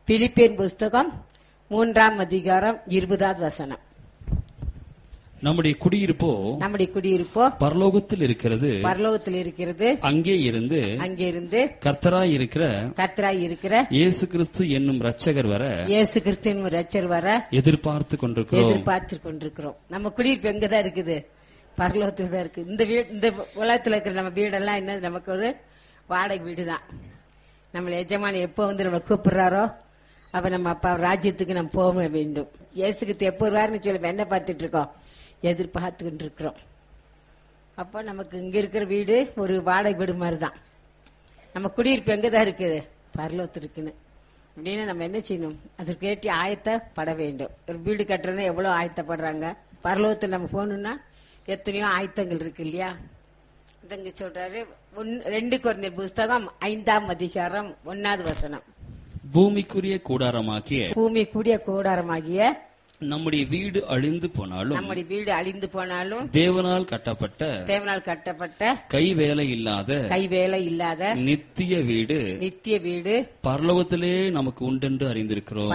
பிலிப்பியர் புஸ்தகம் 3ஆம் அதிகாரம் 20வது வசனம். நம்முடைய குடியிருப்போ பரலோகத்தில் இருக்கிறது. அங்கே இருந்து கர்த்தராய் இருக்கிற இயேசு கிறிஸ்து என்னும் இரட்சகர் வர எதிர்பார்த்து கொண்டிருக்கிறோம். நம்ம குடியிருப்பு எங்கதான் இருக்குது? பரலோகத்தில் தான் இருக்கு. இந்த உலகத்தில் இருக்கிற நம்ம வீடெல்லாம் என்ன, நமக்கு ஒரு வாடகை வீடு தான். நம்ம எஜமானி எப்போ வந்து நம்ம கூப்பிடுறாரோ அப்ப நம்ம அப்பா ராஜ்யத்துக்கு நம்ம போக வேண்டும். இயேசுக்கு எப்போ வருவாருன்னு சொல்லி என்ன பார்த்துட்டு இருக்கோம், எதிர்பார்த்து கொண்டு இருக்கிறோம். அப்போ நமக்கு இங்க இருக்கிற வீடு ஒரு வாடகை வீடு மாதிரி தான். நம்ம குடியிருப்பு எங்கதான் இருக்குது? பரலோகத்தில் இருக்குன்னு அப்படின்னு நம்ம என்ன செய்யணும், அதற்கு ஏற்றி ஆயத்தப்பட வேண்டும். ஒரு வீடு கட்டுறதுன்னா எவ்வளவு ஆயத்தப்படுறாங்க. பரலோகத்தில் நம்ம போகணும்னா எத்தனையோ ஆயத்தங்கள் இருக்கு இல்லையா? இங்க சொல்றாரு 2 கொரிந்தியர் புஸ்தகம் 5ஆம் அதிகாரம் 1வது வசனம். பூமிக்குரிய கூடாரமாகிய நம்முடைய வீடு அழிந்து போனாலும் தேவனால் கட்டப்பட்ட கைவேலை இல்லாத நித்திய வீடு பரலோகத்திலே நமக்கு உண்டென்று அறிந்திருக்கிறோம்.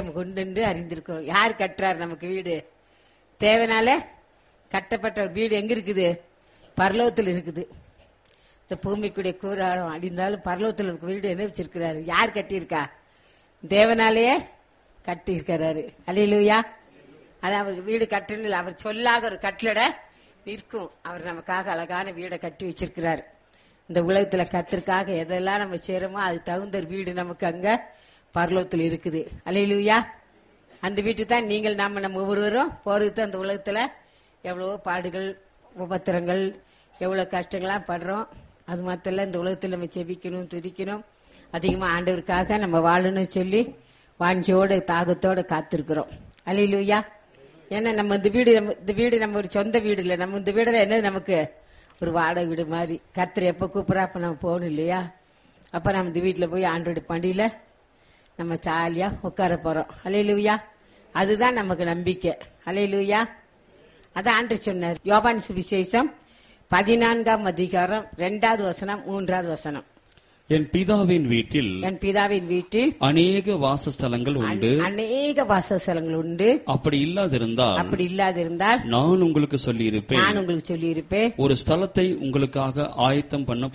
யார் கட்டுறார் நமக்கு வீடு? தேவனால கட்டப்பட்ட வீடு எங்க இருக்குது? பரலோகத்தில் இருக்குது. இந்த பூமிக்குடைய கூடாரம் அழிந்தாலும் பரலோகத்தில் வீடு என்ன வச்சிருக்கிறாரு? யார் கட்டியிருக்கா? தேவனாலேயே கட்டி இருக்கிறாரு. அல்லேலூயா. அது அவருக்கு வீடு கட்டணும், அவர் சொல்லாக ஒரு கட்டளை நிற்கும். அவர் நமக்காக அழகான வீடை கட்டி வச்சிருக்கிறார். இந்த உலகத்துல கத்திற்காக எதெல்லாம் நம்ம செய்யறோமோ அது தகுந்த ஒரு வீடு நமக்கு அங்க பரலோகத்தில் இருக்குது. அல்லேலூயா. அந்த வீட்டுக்கு தான் நீங்கள் நம்ம ஒவ்வொருவரும் போறது. அந்த உலகத்துல எவ்வளவோ பாடுகள், உபத்திரங்கள், எவ்வளவு கஷ்டங்கள்லாம் படுறோம். அது மாத்திரம் இந்த உலகத்துல நம்ம செபிக்கணும், துதிக்கணும், அதிகமா ஆண்டவருக்காக நம்ம வாழணும்னு சொல்லி வாஞ்சியோட தாகத்தோட காத்திருக்கிறோம். அல்லேலூயா. ஏன்னா நம்ம இந்த வீடு நம்ம ஒரு சொந்த வீடு இல்லை. நம்ம இந்த வீடுல என்ன, நமக்கு ஒரு வாடகை வீடு மாதிரி. கர்த்தர் எப்ப கூப்பிடா அப்ப நம்ம போகணும் இல்லையா? அப்ப நம்ம இந்த வீட்டுல போய் ஆண்டோட பண்டியில நம்ம ஜாலியா உட்கார போறோம். அல்லேலூயா. அதுதான் நமக்கு நம்பிக்கை. அல்லேலூயா. அதான் ஆண்டு சொன்னார். யோவான் சுவிசேஷம் 14ஆம் அதிகாரம் 2வது வசனம் 3வது வசனம். என் பிதாவின் வீட்டில் அநேக வாசஸ்தலங்கள் உண்டு. அப்படி இல்லாதிருந்தால் நான் உங்களுக்கு சொல்லியிருப்பேன். ஒரு ஸ்தலத்தை உங்களுக்காக ஆயத்தம் பண்ண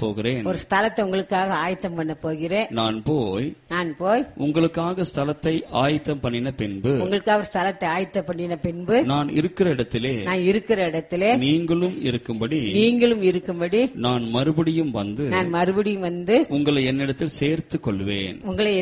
போகிறேன். நான் போய் உங்களுக்காக ஸ்தலத்தை ஆயத்தம் பண்ணின பின்பு நான் இருக்கிற இடத்திலே நீங்களும் இருக்கும்படி நான் மறுபடியும் வந்து உங்களை என்னிடத்தில் சேர்த்துக் கொள்வேன்.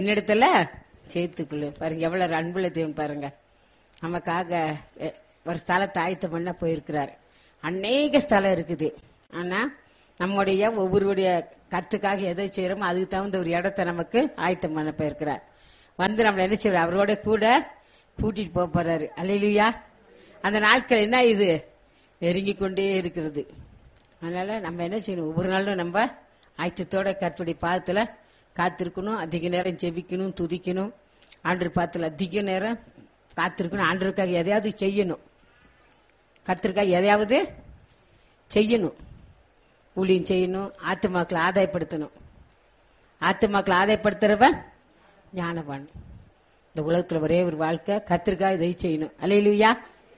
பாருங்க எவ்வளவு அன்புள்ள தேவன் பாருங்க. நமக்காக ஒரு ஸ்தலத்தை ஆயத்தம் பண்ண போயிருக்கிறார். அநேக ஸ்தலம் இருக்குது. ஆனா நம்முடைய ஒவ்வொருடைய கருத்துக்காக எதை செய்யறோமோ அதுக்கு தகுந்த ஒரு இடத்தை நமக்கு ஆயத்தம் பண்ண போயிருக்கிறார். வந்து நம்மள என்ன செய்வார்? அவரோட கூட கூட்டிட்டு போறாரு. அல்லேலூயா. அந்த நாட்கள் என்ன, இது நெருங்கி கொண்டே இருக்கிறது. அதனால நம்ம என்ன செய்யணும்? ஒவ்வொரு நாளும் நம்ம ஆயத்தத்தோட கர்த்தருடைய பாதத்துல காத்திருக்கணும். அதிக நேரம் ஜெபிக்கணும், துதிக்கணும். ஆண்டவர் பாதத்துல அதிக நேரம் காத்திருக்கணும். ஆண்டவருக்காக எதையாவது செய்யணும். கர்த்தருக்காக எதையாவது செய்யணும். ஊழியம் செய்யணும். ஆத்துமாக்களை ஆதாயப்படுத்தணும். ஆத்துமாக்களை ஆதாயப்படுத்துறவன் ஞானவான். இந்த உலகத்துல ஒரே ஒரு வாழ்க்கை, கர்த்தருக்காக இதை செய்யணும். அல்லேலூயா.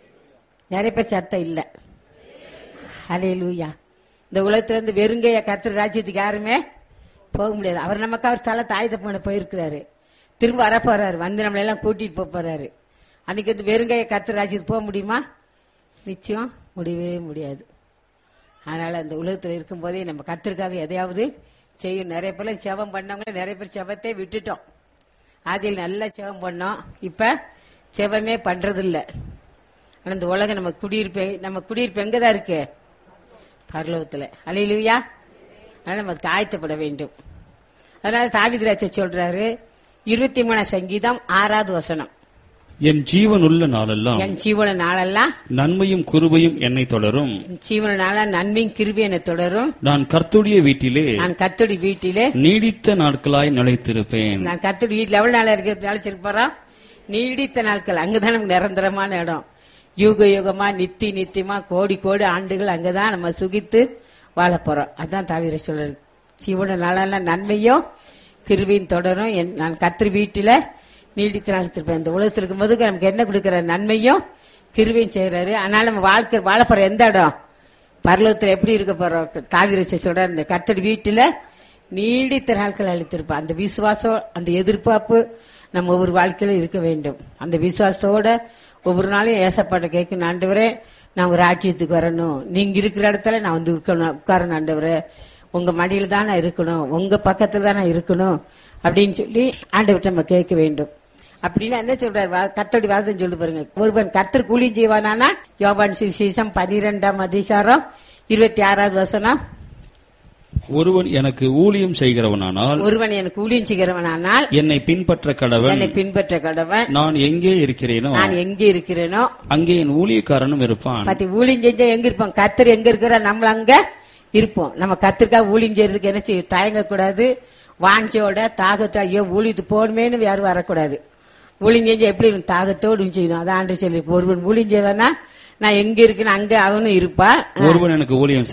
நிறைய பேர் சத்தம் இல்ல. அல்லேலூயா. இந்த உலகத்துல இருந்து வெறுங்கைய கர்த்தர் ராஜ்யத்துக்கு யாருமே போக முடியாது. அவர் நமக்கு அவர் ஸ்தலத்தை ஆயுதம் பண்ண போயிருக்கிறாரு. திரும்ப வர போறாரு. வந்து நம்மள எல்லாம் கூட்டிட்டு போறாரு. அன்னைக்கு வந்து வெறுங்கைய கர்த்தர் ராஜ்யத்துக்கு போக முடியுமா? நிச்சயம் முடியவே முடியாது. அதனால அந்த உலகத்துல இருக்கும் போதே நம்ம கர்த்தருக்காக எதையாவது செய்யும். நிறைய பேர் செபம் பண்ணவங்க, நிறைய பேர் செபத்தை விட்டுட்டோம். அதில் நல்லா செபம் பண்ணோம். இப்ப செபமே பண்றது இல்ல. ஆனா இந்த உலகம் நம்ம குடியிருப்பு எங்கதான் இருக்கு? பரலோகத்துல. அல்லேலூயா. அதனால நமக்கு ஆயத்தப்பட வேண்டும். அதனால தாவீது ராஜா சொல்றாரு 23 சங்கீதம் 6வது வசனம். என் ஜீவனுள்ள நாளெல்லாம் நன்மையும் கிருபையும் என்னை தொடரும். நன்மையும் கிருபையும் என்னை தொடரும். நான் கர்த்தருடைய வீட்டிலே நீடித்த நாட்களாய் நிலைத்திருப்பேன். நான் கர்த்தருடைய வீட்டில் எவ்வளவு நாளா நிலைச்சிருப்போம்? நீடித்த நாட்கள். அங்கதான் நமக்கு நிரந்தரமான இடம். யுக யுகமா நித்தியமா கோடி கோடி ஆண்டுகள் அங்கதான் நம்ம சுகித்து வாழ போறோம். அதான் தாவீது சொல்றாரு. ஜீவன நாளெல்லாம் நன்மையும் கிருபையும் தொடரும். நான் கர்த்தர் வீட்டில நீடித்து நாள் இந்த உலகத்தில் இருக்கும்போது நமக்கு என்ன கொடுக்கிறார்? நன்மையும் கிருபையும் செய்யறாரு. அதனால நம்ம வாழ போற எந்த இடம்? பரலோகத்துல எப்படி இருக்க போறோம்? தாவீது சொல்ற இந்த கர்த்தர் வீட்டுல நீடித்த நாட்கள் அளித்திருப்போம். அந்த விசுவாசம், அந்த எதிர்பார்ப்பு நம்ம ஒவ்வொரு வாழ்க்கையில இருக்க வேண்டும். அந்த விசுவாசத்தோட ஒவ்வொரு நாளும் ஏசப்பாட்ட கேட்கணும், ஆண்டவரே நான் ஒரு ராஜ்யத்துக்கு வரணும், நீங்க இருக்கிற இடத்துல நான் வந்து உட்காரணும், ஆண்டவரே உங்க மடியில தான் நான் இருக்கணும், உங்க பக்கத்துல தான் நான் இருக்கணும் அப்படின்னு சொல்லி ஆண்டவர்கிட்ட நம்ம கேட்க வேண்டும். அப்படின்னா என்ன சொல்றாரு? கர்த்தருடைய வார்த்தை சொல்லி பாருங்க. ஒருவன் கர்த்தர் கூலியும் செய்வானா? யோவான் சுவிசேஷம் 12ஆம் அதிகாரம் 26வது வசனம். ஒருவன் எனக்கு ஊழியம் செய்கிறவனானால் என்னை பின்பற்ற கடவன். நான் எங்கே இருக்கிறேனோ அங்கே என் ஊழியக்காரனும் இருப்பான். ஊழியம் செஞ்சா எங்க இருப்பான்? கர்த்தர் எங்க இருக்கிற நம்ம அங்க இருப்போம். நம்ம கர்த்தருக்காக ஊழியம் செய்யறதுக்கு என்ன செய்ய தயங்கக்கூடாது. வாஞ்சோட தாகத்தோ ஐயோ ஊழியத்து போகணுமேனு யாரும் வரக்கூடாது. ஊழியம் செஞ்சா எப்படி தாகத்தோடு செய்யணும். அதான் ஆண்டு சொல்லி ஒருவன் ஊழியம் செய்வானா நான் எங்க இருக்கேன்னு அங்க அவனும் இருப்பான். ஒருவன் எனக்கு ஊழியம்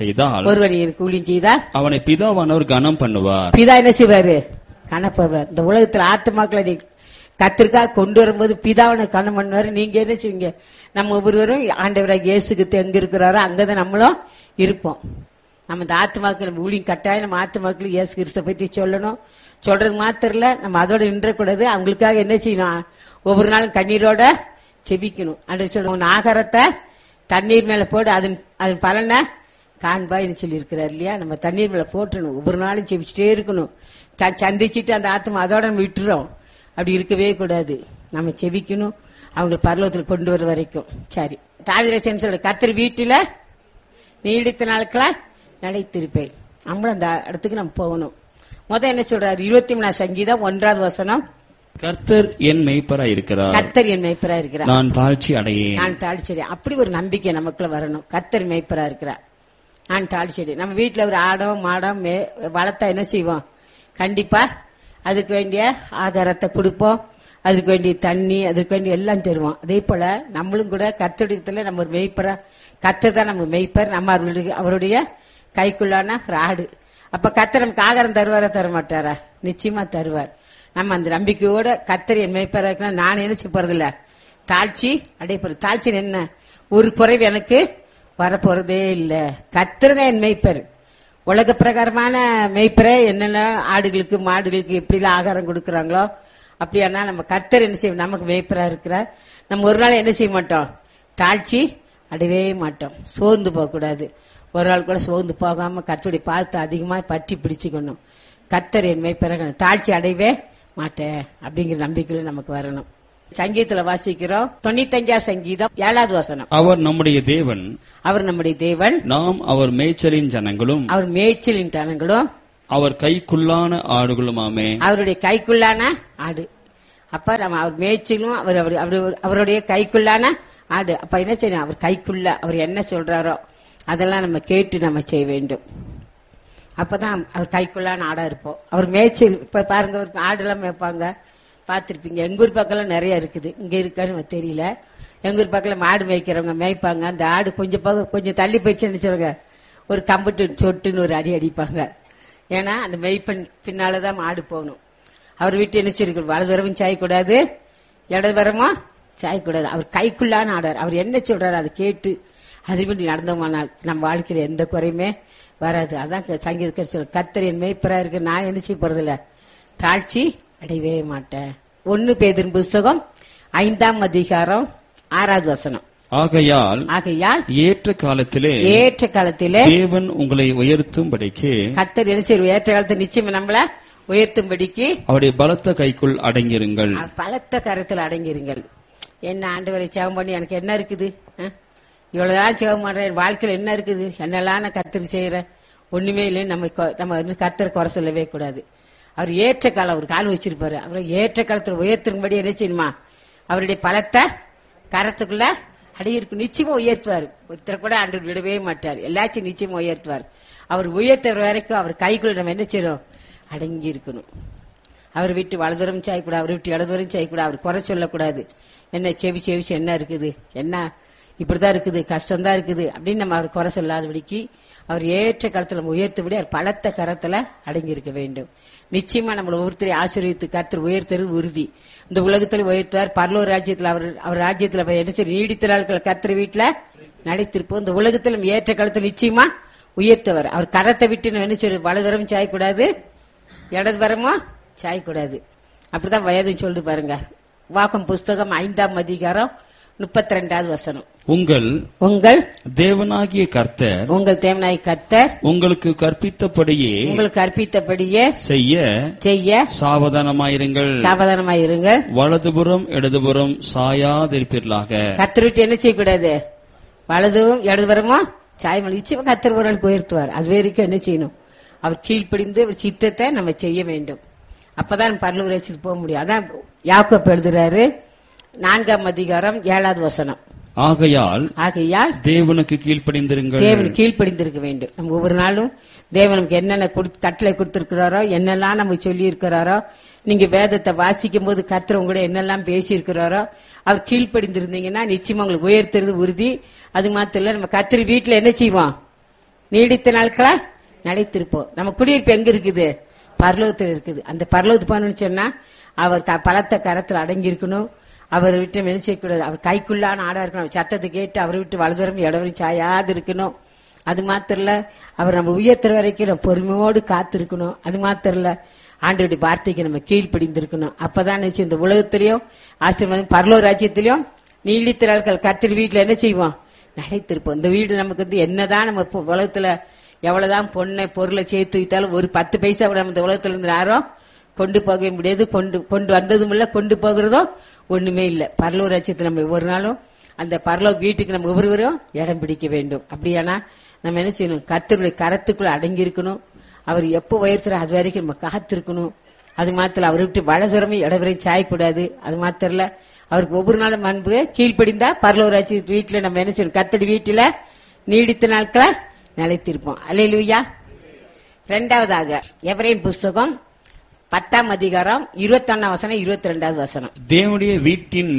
செய்தால் அவனை பிதாவானவர் கனம் பண்ணுவார். பிதா என்ன செய்வாரு? கனப்படுவார். இந்த உலகத்துல ஆத்மாக்களை கத்திற்காக கொண்டு வரும்போது பிதாவனை கனம் பண்ணுவாரு. நீங்க என்ன செய்வீங்க? நம்ம ஒவ்வொருவரும் ஆண்டவராக இயேசுக்கு எங்க இருக்கிறாரோ அங்கதான் நம்மளும் இருப்போம். நம்ம இந்த ஆத்மாக்கள் ஊழியம் கட்டாயம் நம்ம ஆத்மாக்கள் இயேசு கிறிஸ்துவை பற்றி சொல்லணும். சொல்றது மாத்திரம் இல்ல, நம்ம அதோட நின்றக்கூடாது. அவங்களுக்காக என்ன செய்யணும்? ஒவ்வொரு நாளும் கண்ணீரோட செபிக்கணும். அன்று சொல்லுவோம், ஆகாரத்தை தண்ணீர் மேல போடு அதன் பலனை காண்பாய்னு சொல்லி இருக்கிறார் இல்லையா? நம்ம தண்ணீர் மேல போட்டணும். ஒவ்வொரு நாளும் செபிச்சுட்டே இருக்கணும். சந்திச்சுட்டு அந்த ஆத்மா அதோட நம்ம விட்டுறோம். அப்படி இருக்கவே கூடாது. நம்ம செபிக்கணும், அவங்க பரலோகத்தில் கொண்டு வர வரைக்கும். சரி, தாவீது சொல்ற கர்த்தர் வீட்டில நீடித்த நாட்களா நிலைத்திருப்பேன். நம்மளும் அந்த இடத்துக்கு நம்ம போகணும். முதல் என்ன சொல்றாரு? 23ஆம் சங்கீதம் 1வது வசனம். கர்த்தர் என் மேய்ப்பராய் இருக்கிறார், நான் தாழ்ச்சி அடையேன். அப்படி ஒரு நம்பிக்கை நமக்குள்ள வரணும். கர்த்தர் மேய்ப்பரா இருக்கிறார், நான் தாழ்ச்சி அடையேன். நம்ம வீட்டுல ஒரு ஆடோ மாடோ வளர்த்தா என்ன செய்வோம்? கண்டிப்பா அதுக்கு வேண்டிய ஆகாரத்தை கொடுப்போம், அதுக்கு வேண்டிய தண்ணி, அதுக்கு வேண்டிய எல்லாம் தருவோம். அதே போல நம்மளும் கூட கர்த்தரிடத்துல நம்ம ஒரு மேய்ப்பரா, கர்த்தர் தான் நம்ம மேய்ப்பர், நம்ம அவருடைய கைக்குள்ளான ஆடு. அப்ப கர்த்தர் நமக்கு ஆகாரம் தருவாரா தர மாட்டாரா? நிச்சயமா தருவார். நம்ம அந்த நம்பிக்கையோட கர்த்தர் என் மேய்ப்பரா இருக்கா, நான் என்ன செய்ய போறதில்ல, தாழ்ச்சி அடையப்போறது. தாழ்ச்சி என்ன? ஒரு குறைவு எனக்கு வரப்போறதே இல்ல. கர்த்தர் தான் என் மேய்ப்பர். உலக பிரகாரமான மேய்ப்பரை என்னென்ன ஆடுகளுக்கு மாடுகளுக்கு எப்படி ஆகாரம் கொடுக்கறாங்களோ அப்படியானா நம்ம கர்த்தர் என்ன செய்வோம்? நமக்கு மேய்ப்பரா இருக்கிறார். நம்ம ஒரு நாள் என்ன செய்ய மாட்டோம்? தாழ்ச்சி அடையவே மாட்டோம். சோர்ந்து போக கூடாது. ஒரு நாள் கூட சோர்ந்து போகாம கர்த்தருடைய பார்த்து அதிகமா பற்றி பிடிச்சுக்கணும். கர்த்தர் என் மேய்ப்பராக, தாழ்ச்சி அடையவே மாட்டேன் அப்படிங்கிற நம்பிக்கையில நமக்கு வரணும். சங்கீதத்துல வாசிக்கிறோம் 95ஆம் சங்கீதம் 7வது வசனம். அவர் நம்முடைய தேவன், நாம் அவர் மேய்ச்சலின் ஜனங்களும், அவர் கைக்குள்ளான ஆடுகளுமாமே. அவருடைய கைக்குள்ளான ஆடு. அப்ப நம்ம அவர் மேய்ச்சலும் அவருடைய கைக்குள்ளான ஆடு. அப்ப என்ன செய்யணும்? அவர் கைக்குள்ள அவர் என்ன சொல்றாரோ அதெல்லாம் நம்ம கேட்டு நம்ம செய்ய வேண்டும். அப்பதான் அவர் கைக்குள்ளான ஆடா இருப்போம். அவர் மேய்ச்சல். இப்ப பாருங்க, ஒரு ஆடுலாம் மேய்ப்பாங்க, பாத்திருப்பீங்க. எங்க ஊர் பக்கம் நிறைய இருக்குது, இங்க இருக்கான்னு தெரியல. எங்க ஊர் பக்கம் மாடு மேய்க்கிறவங்க மேய்ப்பாங்க. அந்த ஆடு கொஞ்சம் தள்ளி போயிடுச்சு நினைச்சவங்க ஒரு கம்புட்டு சொட்டுன்னு ஒரு அடி அடிப்பாங்க. ஏன்னா அந்த மெய்ப்பெண் பின்னாலதான் மாடு போகணும். அவர் வீட்டு என்ன சொல்லிருக்கணும்? வலதுவரமும் சாயக்கூடாது, இடதுவரமா சாயக்கூடாது. அவர் கைக்குள்ளான ஆடார். அவர் என்ன சொல்றாரு அதை கேட்டு அதுபடி நடந்தோமானால் நம்ம வாழ்க்கையில எந்த குறையுமே வராது. அதான் சங்கீத கர்த்தர் என் மேய்ப்பரா இருக்கு, நான் என்ன செய்ய போறதில்ல, தாழ்ச்சி அடையவே மாட்டேன். 1 பேதுரு புஸ்தகம் 5ஆம் அதிகாரம் 6வது வசனம். ஆகையால் ஏற்ற காலத்திலே தேவன் உங்களை உயர்த்தும்படிக்கு, கர்த்தர் என்ன செய்வார்? ஏற்ற காலத்தில் நிச்சயம் நம்மள உயர்த்தும்படிக்கு அவருடைய பலத்த கைக்குள் அடங்கிருங்கள். பலத்த கரத்தில் அடங்கிருங்கள். என்ன ஆண்டவரை சேவம் பண்ணி எனக்கு என்ன இருக்குது? இவ்வளவுதான் சேவம் பண்றேன், வாழ்க்கையில் என்ன இருக்குது? என்னெல்லாம் நான் கர்த்தருக்கு செய்யறேன்? ஒண்ணுமே இல்லை. நம்ம வந்து கர்த்தரை குறை சொல்லவே கூடாது. அவர் ஏற்ற காலம் ஒரு கால் வச்சிருப்பாரு. அவரை ஏற்ற காலத்தில் உயர்த்தும்படி என்ன செய்யணுமா? அவருடைய பலத்தை கரத்துக்குள்ள அடையிருக்கும். நிச்சயமா உயர்த்துவார். ஒருத்தர் கூட ஆண்டவர் விடவே மாட்டார். எல்லாச்சும் நிச்சயமா உயர்த்துவார். அவர் உயர்த்துற வரைக்கும் அவர் கைக்குள்ள நம்ம என்ன செய்யணும்? அடங்கி இருக்கணும். அவர் விட்டு வலதுவரம் செய்யக்கூடாது, அவர் விட்டு இடதுவரம் செய்யக்கூடாது. அவர் குறை சொல்லக்கூடாது. என்ன செவிச்சு என்ன இருக்குது, என்ன இப்படிதான் இருக்குது, கஷ்டம்தான் இருக்குது அப்படின்னு நம்ம அவர் குறை சொல்லாதபடிக்கு அவர் ஏற்ற காலத்துல நம்ம உயர்த்தபடி அவர் பலத்த கரத்துல அடங்கி இருக்க வேண்டும். நிச்சயமா நம்மளை ஒருத்தரை ஆசீர்வதித்து கர்த்தர் உயர்த்துறது உறுதி. இந்த உலகத்துல உயர்த்துவார், பரலோக ராஜ்யத்துல அவர் ராஜ்யத்துல என்ன செய்ய நீடித்த நாட்கள் கர்த்தர் வீட்டுல நிலைத்திருப்போம். இந்த உலகத்துல ஏற்ற காலத்துல நிச்சயமா உயர்த்தவர். அவர் கரத்தை விட்டு என்ன செய்ய வலதுபுறம் சாயக்கூடாது, இடதுபுறமோ சாயக்கூடாது. அப்படிதான் வயதுன்னு சொல்லிட்டு பாருங்க. வாக்கம் புஸ்தகம் 5ஆம் அதிகாரம் 32வது வசனம். உங்கள் தேவனாகிய கர்த்தர் உங்களுக்கு கற்பித்தபடியே செய்ய சாவதானமாயிருங்கள். வலதுபுறம் இடதுபுறம் சாயாதிருப்பீர்களாக. கர்த்தர் விட்டு என்ன செய்யக்கூடாது, வலதும் இடதுபுறமோ சாயமல். நிச்சயமா கர்த்தர் ஒரு நாள் உயர்த்துவார். அது வரைக்கும் என்ன செய்யணும், அவர் கீழ்ப்படிந்து ஒரு சித்தத்தை நம்ம செய்ய வேண்டும். அப்பதான் பரலோக ராஜ்யத்துக்கு போக முடியும். அதான் யாக்கோபு எழுதுறாரு 4ஆம் அதிகாரம் 7வது வசனம். ஆகையால் தேவனுக்கு கீழ்ப்படிந்திருக்க வேண்டும். நம்ம ஒவ்வொரு நாளும் தேவனுக்கு என்னென்ன கட்டளை கொடுத்திருக்கிறாரோ, என்னெல்லாம் நம்ம சொல்லி இருக்கிறாரோ, நீங்க வேதத்தை வாசிக்கும் போது கர்த்தர் உங்களோட என்னெல்லாம் பேசி இருக்கிறாரோ அவர் கீழ்ப்படிந்திருந்தீங்கன்னா நிச்சயமா உங்களுக்கு உயர்த்துறது உறுதி. அது மாத்திரம் இல்ல, நம்ம கர்த்தர் வீட்டுல என்ன செய்வோம், நீடித்த நாட்களா நிலைத்திருப்போம். நம்ம குடியிருப்பு எங்க இருக்குது, பரலோகத்தில் இருக்குது. அந்த பரலோகத்து போகணும்னு சொன்னா அவர் பலத்த கரத்தில் அடங்கி இருக்கணும். அவரை விட்டு வெளிச்சக்கூடாது. அவர் கைக்குள்ளான ஆடா இருக்கணும். சத்தத்தை கேட்டு அவரை விட்டு வலதுரம் இடவரும் சாயாது இருக்கணும். அது மாத்திரம் இல்ல, அவர் நம்ம உயர்த்துற வரைக்கும் நம்ம பொறுமையோடு காத்திருக்கணும். அது மாத்திரம் இல்ல, ஆண்டவருடைய வார்த்தைக்கு நம்ம கீழ்ப்படிந்திருக்கணும். அப்பதான் இந்த உலகத்திலையும் ஆசீர்வாதம், பரலோக ராஜ்யத்திலையும் நீடித்த நாட்கள் கர்த்தர் வீட்டுல என்ன செய்வோம், நிலைத்திருப்போம். இந்த வீடு நமக்கு என்னதான் நம்ம உலகத்துல எவ்வளவுதான் பொருளை சேர்த்து வைத்தாலும் ஒரு 10 பைசா கூட நம்ம இந்த உலகத்துல இருந்து யாரும் கொண்டு போகவே முடியாது. கொண்டு வந்ததும் இல்ல, கொண்டு போகிறதோ ஒண்ணுமே இல்ல. பரலோக ராஜ்யத்துல நம்ம ஒவ்வொரு நாளும் அந்த பரலோக வீட்டுக்கு நம்ம ஒவ்வொருவரும் இடம் பிடிக்க வேண்டும். அப்படியானா நம்ம என்ன செய்யணும், கர்த்தருடைய கரத்துக்குள்ள அடங்கி இருக்கணும். அவர் எப்போ உயர்த்துற அது வரைக்கும் நம்ம காத்திருக்கணும். அது மாத்திரம் அவரை விட்டு வலதுரமே இடவரையும் சாயக்கூடாது. அது மாத்திரம் இல்ல, அவருக்கு ஒவ்வொரு நாளும் அன்பு கீழ்ப்படிந்தா பரலோக ராஜ்ய வீட்டுல நம்ம என்ன செய்யணும், கர்த்தருடைய வீட்டுல நீடித்த நாட்களா நிலைத்திருப்போம். அல்லேலூயா. 2வதாக எபிரேயர் புஸ்தகம் 10ஆம் அதிகாரம் 21ஆம் வசனம் 22வது வசனம். தேவனுடைய வீட்டின்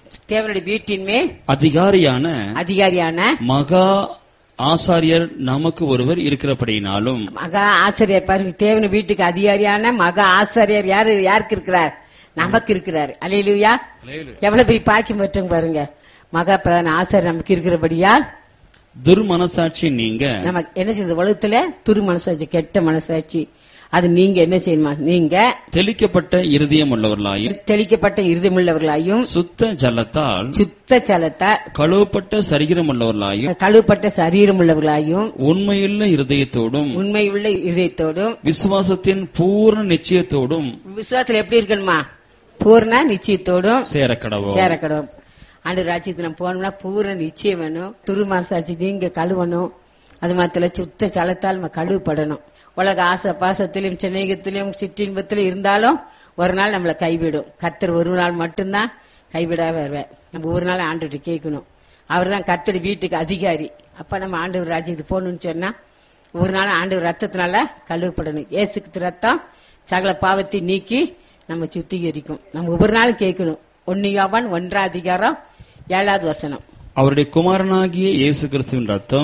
மேல் அதிகாரியான மகா ஆசாரியர் நமக்கு ஒருவர் இருக்கிறபடினாலும். மகா ஆசாரியர் பாருங்க, தேவனுடைய வீட்டுக்கு அதிகாரியான மகா ஆசாரியர் யாருக்கு இருக்கிறார், நமக்கு இருக்கிறார். அல்லேலூயா. எவ்வளவு பெரிய பாக்கியம் பெற்றோம் பாருங்க. மகா பிரதான ஆசாரியர் நமக்கு இருக்கிறபடியால் துர்மனசாட்சி நீங்க நம்ம என்ன செய்ய, உலகத்துல துர்மனசாட்சி கெட்ட மனசாட்சி அது நீங்க என்ன செய்யணுமா, நீங்க தெளிக்கப்பட்ட இருதயம் உள்ளவர்களாயும் சுத்த ஜலத்தால் கழுவப்பட்ட சரீரம் உள்ளவர்களாயும் உண்மையுள்ள இருதயத்தோடும் விசுவாசத்தின் பூர்ண நிச்சயத்தோடும். விசுவாசத்துல எப்படி இருக்கணுமா, பூர்ண நிச்சயத்தோடும் சேரக்கடவும். ஆண்டு ராஜ்யத்துக்கு நம்ம போனோம்னா பூர்ண நிச்சயம் வேணும். துருமனசாட்சி நீங்க கழுவணும். அது மாத்திரம் சுத்த ஜலத்தால் நம்ம கழுவப்படணும். உலக ஆசை பாசத்திலும் சிநேகத்திலும் சிற்றின்பத்திலும் இருந்தாலும் ஒரு நாள் நம்மளை கைவிடும். கர்த்தர் ஒரு நாள் மட்டும்தான் கைவிடாம வருவேன். நம்ம ஒரு நாள் ஆண்டவர்கிட்ட கேட்கணும். அவர் தான் கர்த்தர் வீட்டுக்கு அதிகாரி. அப்ப நம்ம ஆண்டவர் ராஜ்யத்துக்கு போகணும்னு சொன்னா ஒரு நாள் ஆண்டவர் ரத்தத்தினால கழுவப்படணும். இயேசுக்கு ரத்தம் சகல பாவத்தை நீக்கி நம்ம சுத்திகரிக்கும். நம்ம ஒவ்வொரு நாளும் கேட்கணும். 1 யோவான் 1ஆம் அதிகாரம் 7வது வசனம். அவருடைய குமாரனாகிய இயேசு கிறிஸ்துவின்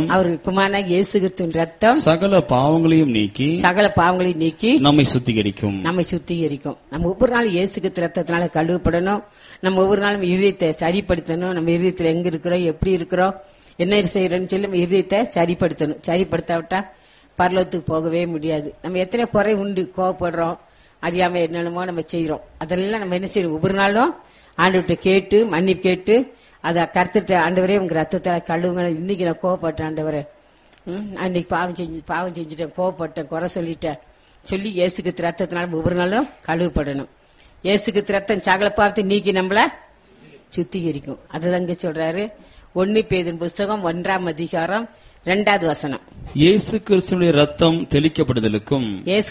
ரத்தம் சகல பாவங்களையும் நீக்கி நம்மை சுத்திகரிக்கும். நம்ம ஒவ்வொரு நாளும் இயேசு கிறிஸ்து ரத்தத்தினால கழுவப்படணும். நம்ம ஒவ்வொரு நாளும் இதயத்தை சரிப்படுத்தணும். நம்ம இதயத்துல எங்க இருக்கிறோம், எப்படி இருக்கிறோம், என்ன செய்யறோம்னு சொல்லி நம்ம இதயத்தை சரிப்படுத்தணும். சரிப்படுத்தாவிட்டா பரலோகத்துக்கு போகவே முடியாது. நம்ம எத்தனை குறை உண்டு, கோவப்படுறோம், அறியாம என்னென்னமோ நம்ம செய்யறோம். அதெல்லாம் நம்ம என்ன செய்யறோம், ஒவ்வொரு நாளும் ஆண்டவர்கிட்ட கேட்டு மன்னிப்பு கேட்டு அதை கருத்துட்டு, ஆண்டவரே உங்க ரத்தத்தை கழுவுங்க, இன்னைக்கு நான் கோவப்பட்டேன் ஆண்டவரே, அன்னைக்கு பாவம் செஞ்சுட்டேன், கோவப்பட்டேன், குறை சொல்லிட்டேன் சொல்லி இயேசுக்கு ரத்தத்தினால ஒவ்வொரு நாளும் கழுவுப்படணும். இயேசுக்கு ரத்தம் சகல பாவத்தை நீக்கி நம்மள சுத்திகரிக்கும். அதுதான் சொல்றாரு 1 பேதுரு புஸ்தகம் 1ஆம் அதிகாரம் 2வது வசனம். இயேசு கிறிஸ்துவின் ரத்தம் தெளிக்கப்படுதலுக்கும்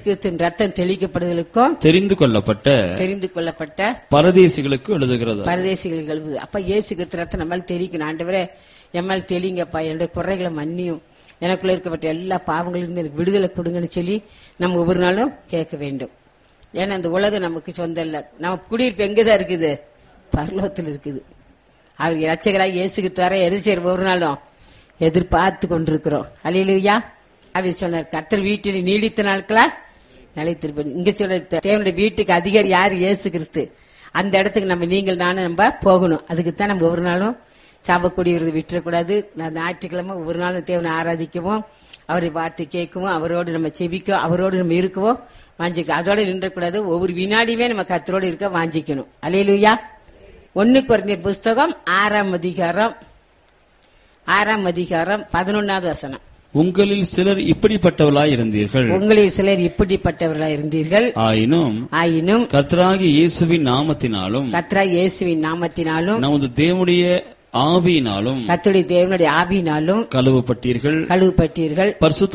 தெரிந்து கொள்ளப்பட்ட பரதேசிகளுக்கு எழுதுகிறது. அப்ப இயேசு கிறிஸ்து ரத்தம் நம்மளால தெளிக்கணும். ஆண்டவரே எம்மால் தெளிங்கப்பா, என்னுடைய குறைகளை மன்னியும், எனக்குள்ள இருக்கப்பட்ட எல்லா பாவங்களிலிருந்து எனக்கு விடுதலை கொடுங்கன்னு சொல்லி நம்ம ஒவ்வொரு நாளும் கேட்க வேண்டும். ஏன்னா இந்த உலகம் நமக்கு சொந்தம் இல்ல. நம்ம குடியிருப்பு எங்கதான் இருக்குது, பரலோகத்தில் இருக்குது. அவர் இரட்சகராக இயேசு கிறிஸ்து வர எரிச்சல் ஒவ்வொரு நாளும் எதிர்பார்த்து கொண்டிருக்கிறோம். அல்லேலூயா. அவர் சொன்னார், கர்த்தர் வீட்டில் நீடித்த நாட்களா நிலைத்திருப்பேன். இங்க சொல்ல தேவனுடைய வீட்டுக்கு அதிகாரி யாரு? இயேசு கிறிஸ்து. அந்த இடத்துக்கு நம்ம நீங்கள் நானும் நம்ம போகணும். அதுக்குத்தான் நம்ம ஒரு நாளும் சாபக்கூடியது விட்டுறக்கூடாது. ஞாயிற்றுக்கிழமை ஒவ்வொரு நாளும் தேவனை ஆராதிக்கவும், அவரை வார்த்தை கேட்கவும், அவரோடு நம்ம செபிக்கும், அவரோடு நம்ம இருக்கவும் வாஞ்சிக்கணும். அதோட நின்றக்கூடாது. ஒவ்வொரு வினாடியுமே நம்ம கர்த்தரோடு இருக்க வாஞ்சிக்கணும். அல்லேலூயா. 1 கொரிந்தியர் புஸ்தகம் 6ஆம் அதிகாரம் 11வது வசனம். உங்களில் சிலர் இப்படிப்பட்டவர்களாய் இருந்தீர்கள். உங்களில் சிலர் இப்படிப்பட்டவர்களாய் இருந்தீர்கள். ஆயினும் கர்த்தராகிய இயேசுவின் நாமத்தினாலும் நமது தேவனுடைய ஆவியினாலும் கர்த்தருடைய தேவனுடைய ஆவியினாலும் கழுவப்பட்டீர்கள்,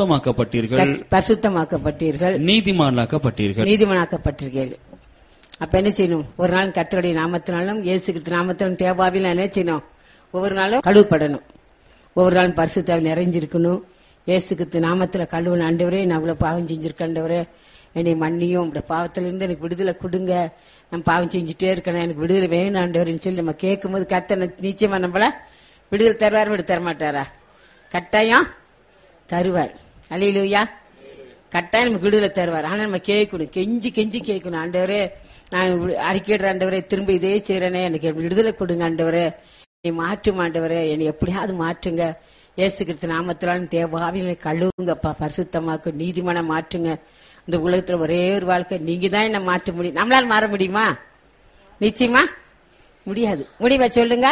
பரிசுத்தமாக்கப்பட்டீர்கள், நீதிமானாக்கப்பட்டீர்கள். அப்ப என்ன செய்யணும்? ஒரு நாள் கர்த்தருடைய நாமத்தினாலும் இயேசு கிறிஸ்து நாமத்தினாலும் தேவாவில என்ன செய்யணும்? ஒவ்வொரு நாளும் கழுவப்படணும். ஒவ்வொரு நாளும் பரிசுத்தாவில் நிறைஞ்சிருக்கணும். இயேசு கிறிஸ்து நாமத்துல கழுவன. ஆண்டவரே, நான் இவ்வளவு பாவம் செஞ்சிருக்கேன், என்னை மன்னியும், இந்த பாவத்திலிருந்து எனக்கு விடுதலை கொடுங்க, நான் பாவம் செஞ்சுட்டே இருக்கேன், எனக்கு விடுதலை வேணும் ஆண்டவர்னு சொல்லி நம்ம கேட்கும் போது கர்த்தர் நிச்சயமா நம்மள விடுதலை தருவார். தரமாட்டாரா? கட்டாயம் தருவார். அல்லேலூயா. கட்டாயம் நமக்கு விடுதலை தருவார். ஆனா நம்ம கேட்கணும், கெஞ்சி கேட்கணும். ஆண்டவரே, நான் அறிக்கையிடுற ஆண்டவரே, திரும்ப இதே செய்யறேனே, எனக்கு விடுதலை கொடுங்க ஆண்டவரே, என்னை மாற்றும் ஆண்டவரே, என்னை எப்படியாவது மாற்றுங்க. இயேசு கிறிஸ்து நாமத்தினாலும் தேவாவிகளை கழுவுங்கப்பா, பரிசுத்தமாக்கு, நீதிமானா மாற்றுங்க. இந்த உலகத்துல ஒரே ஒரு வாழ்க்கை நீங்க தான் என்ன மாற்ற முடியும். நம்மளால மாற முடியுமா? நிச்சயமா முடியாது. முடிவா சொல்லுங்க.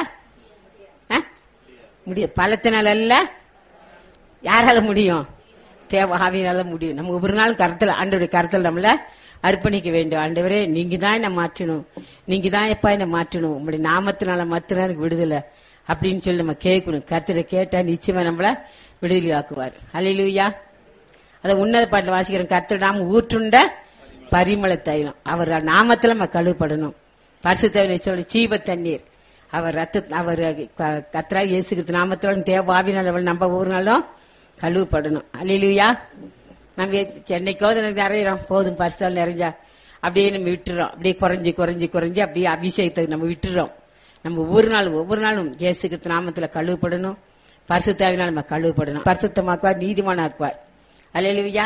முடியாது. பலத்தினால அல்ல, யாரால முடியும்? தேவாவினால முடியும். நம்ம ஒவ்வொரு நாள் கருத்துல, ஆண்டவருடைய கருத்துல நம்மள அர்ப்பணிக்க வேண்டும். ஆண்டவரே, நீங்க தான் என்ன மாற்றணும், நீங்க தான் எப்பா என்ன மாற்றணும், உங்களுடைய நாமத்தினால மாத்தினா எனக்கு விடுதலை அப்படின்னு சொல்லி நம்ம கேட்கணும். கர்த்தரை கேட்டா நிச்சயமா நம்மள விடுதலை ஆக்குவார். அல்லேலூயா. அத உன்னத பாட்டில் வாசிக்கிறோம். கர்த்தர் நாம ஊற்றுண்ட பரிமள தைலம், அவர் நாமத்துல நம்ம கழுவப்படணும். பரிசுத்த ஜீவ தண்ணீர், அவர் கர்த்தரா இயேசு கிறிஸ்து நாமத்துல தேவாவினால் நம்ம ஒவ்வொரு நாளும் கழுவப்படணும். அல்லேலூயா. நம்ம சென்னைக்கோ நிறையிறோம், போதும் பரிசுத்தால் நிறைஞ்சா அப்படியே நம்ம விட்டுறோம். அப்படியே குறைஞ்சி அப்படியே அபிஷேகத்தை நம்ம விட்டுறோம். நம்ம ஒவ்வொரு நாளும் இயேசு கிறிஸ்து நாமத்துல கழுவப்படணும். பரிசுத்தாவினால் நம்ம கழுவப்படணும். பரிசுத்தமாக்குவார், நீதிமானாக்குவார். அல்லேலூயா.